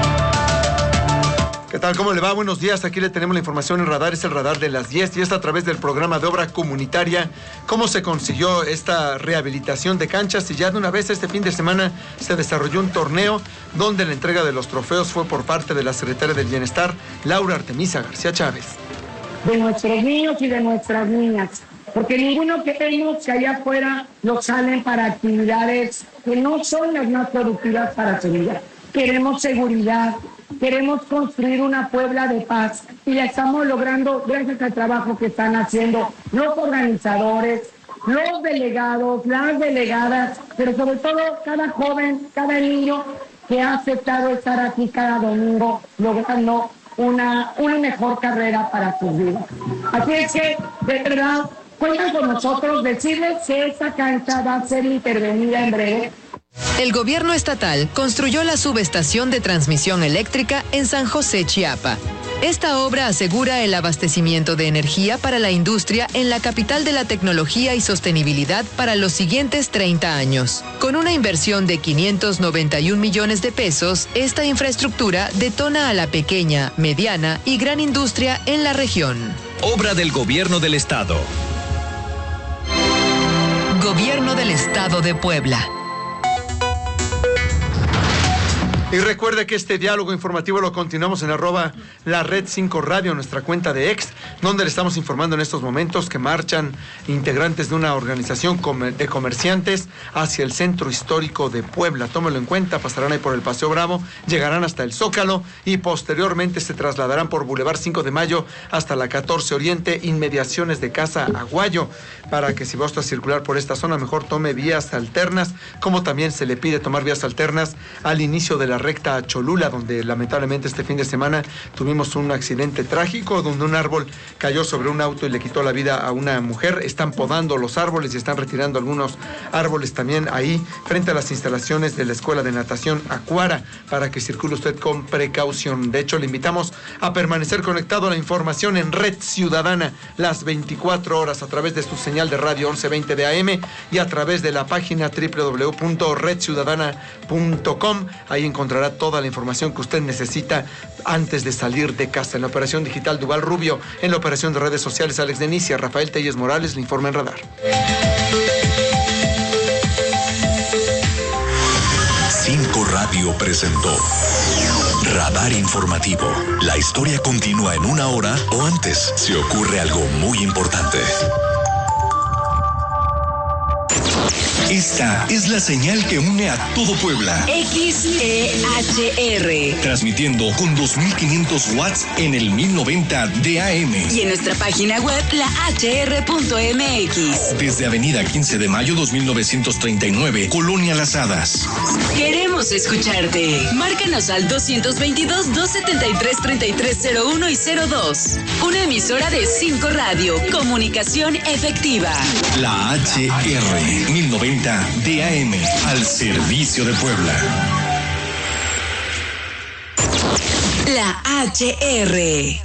¿Qué tal? ¿Cómo le va? Buenos días. Aquí le tenemos la información en Radar. Es el Radar de las diez y es a través del programa de obra comunitaria. ¿Cómo se consiguió esta rehabilitación de canchas? Y ya de una vez este fin de semana se desarrolló un torneo donde la entrega de los trofeos fue por parte de la Secretaria del Bienestar, Laura Artemisa García Chávez. De nuestros niños y de nuestras niñas. Porque ninguno queremos que allá afuera los salen para actividades que no son las más productivas para su vida. Queremos seguridad. Queremos construir una Puebla de paz y la estamos logrando gracias al trabajo que están haciendo los organizadores, los delegados, las delegadas, pero sobre todo cada joven, cada niño que ha aceptado estar aquí cada domingo logrando una, una mejor carrera para sus vidas. Así es que, de verdad, cuentan con nosotros, decirles que esta cancha va a ser intervenida en breve. El gobierno estatal construyó la subestación de transmisión eléctrica en San José, Chiapa. Esta obra asegura el abastecimiento de energía para la industria en la capital de la tecnología y sostenibilidad para los siguientes treinta años. Con una inversión de quinientos noventa y un millones de pesos, esta infraestructura detona a la pequeña, mediana y gran industria en la región. Obra del Gobierno del Estado. Gobierno del Estado de Puebla. Y recuerde que este diálogo informativo lo continuamos en arroba la red cinco radio, nuestra cuenta de ex, donde le estamos informando en estos momentos que marchan integrantes de una organización de comerciantes hacia el centro histórico de Puebla. Tómelo en cuenta, pasarán ahí por el Paseo Bravo, llegarán hasta el Zócalo y posteriormente se trasladarán por Boulevard cinco de Mayo hasta la catorce Oriente, inmediaciones de Casa Aguayo, para que si va usted a circular por esta zona, mejor tome vías alternas, como también se le pide tomar vías alternas al inicio de la recta a Cholula, donde lamentablemente este fin de semana tuvimos un accidente trágico donde un árbol cayó sobre un auto y le quitó la vida a una mujer. Están podando los árboles y están retirando algunos árboles también ahí frente a las instalaciones de la Escuela de Natación Acuara, para que circule usted con precaución. De hecho, le invitamos a permanecer conectado a la información en Red Ciudadana las veinticuatro horas a través de su señal de radio once veinte de A M y a través de la página doble u doble u doble u punto red ciudadana punto com. Ahí encontrará toda la información que usted necesita antes de salir de casa. En la operación digital, Duval Rubio. En la operación de redes sociales, Alex Denicia. Rafael Telles Morales le informa en Radar. Cinco Radio presentó Radar Informativo. La historia continúa en una hora o antes si ocurre algo muy importante. Esta es la señal que une a todo Puebla. X E H R. Transmitiendo con dos mil quinientos watts en el mil noventa de A M. Y en nuestra página web, la H R punto M X. Desde Avenida quince de mayo dos mil novecientos treinta y nueve, Colonia Las Hadas. Queremos escucharte. Márcanos al doscientos veintidós, doscientos setenta y tres, treinta y tres cero uno y cero dos. Una emisora de Cinco Radio. Comunicación efectiva. La H R mil noventa de A M, al servicio de Puebla. La H R.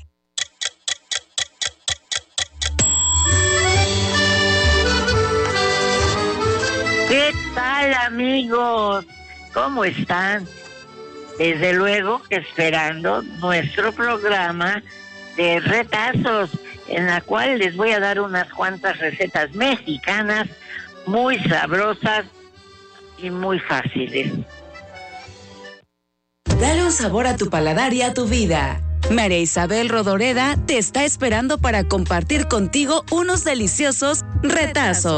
¿Qué tal, amigos? ¿Cómo están? Desde luego que esperando nuestro programa de retazos, en la cual les voy a dar unas cuantas recetas mexicanas muy sabrosas y muy fáciles. Dale un sabor a tu paladar y a tu vida. María Isabel Rodoreda te está esperando para compartir contigo unos deliciosos retazos.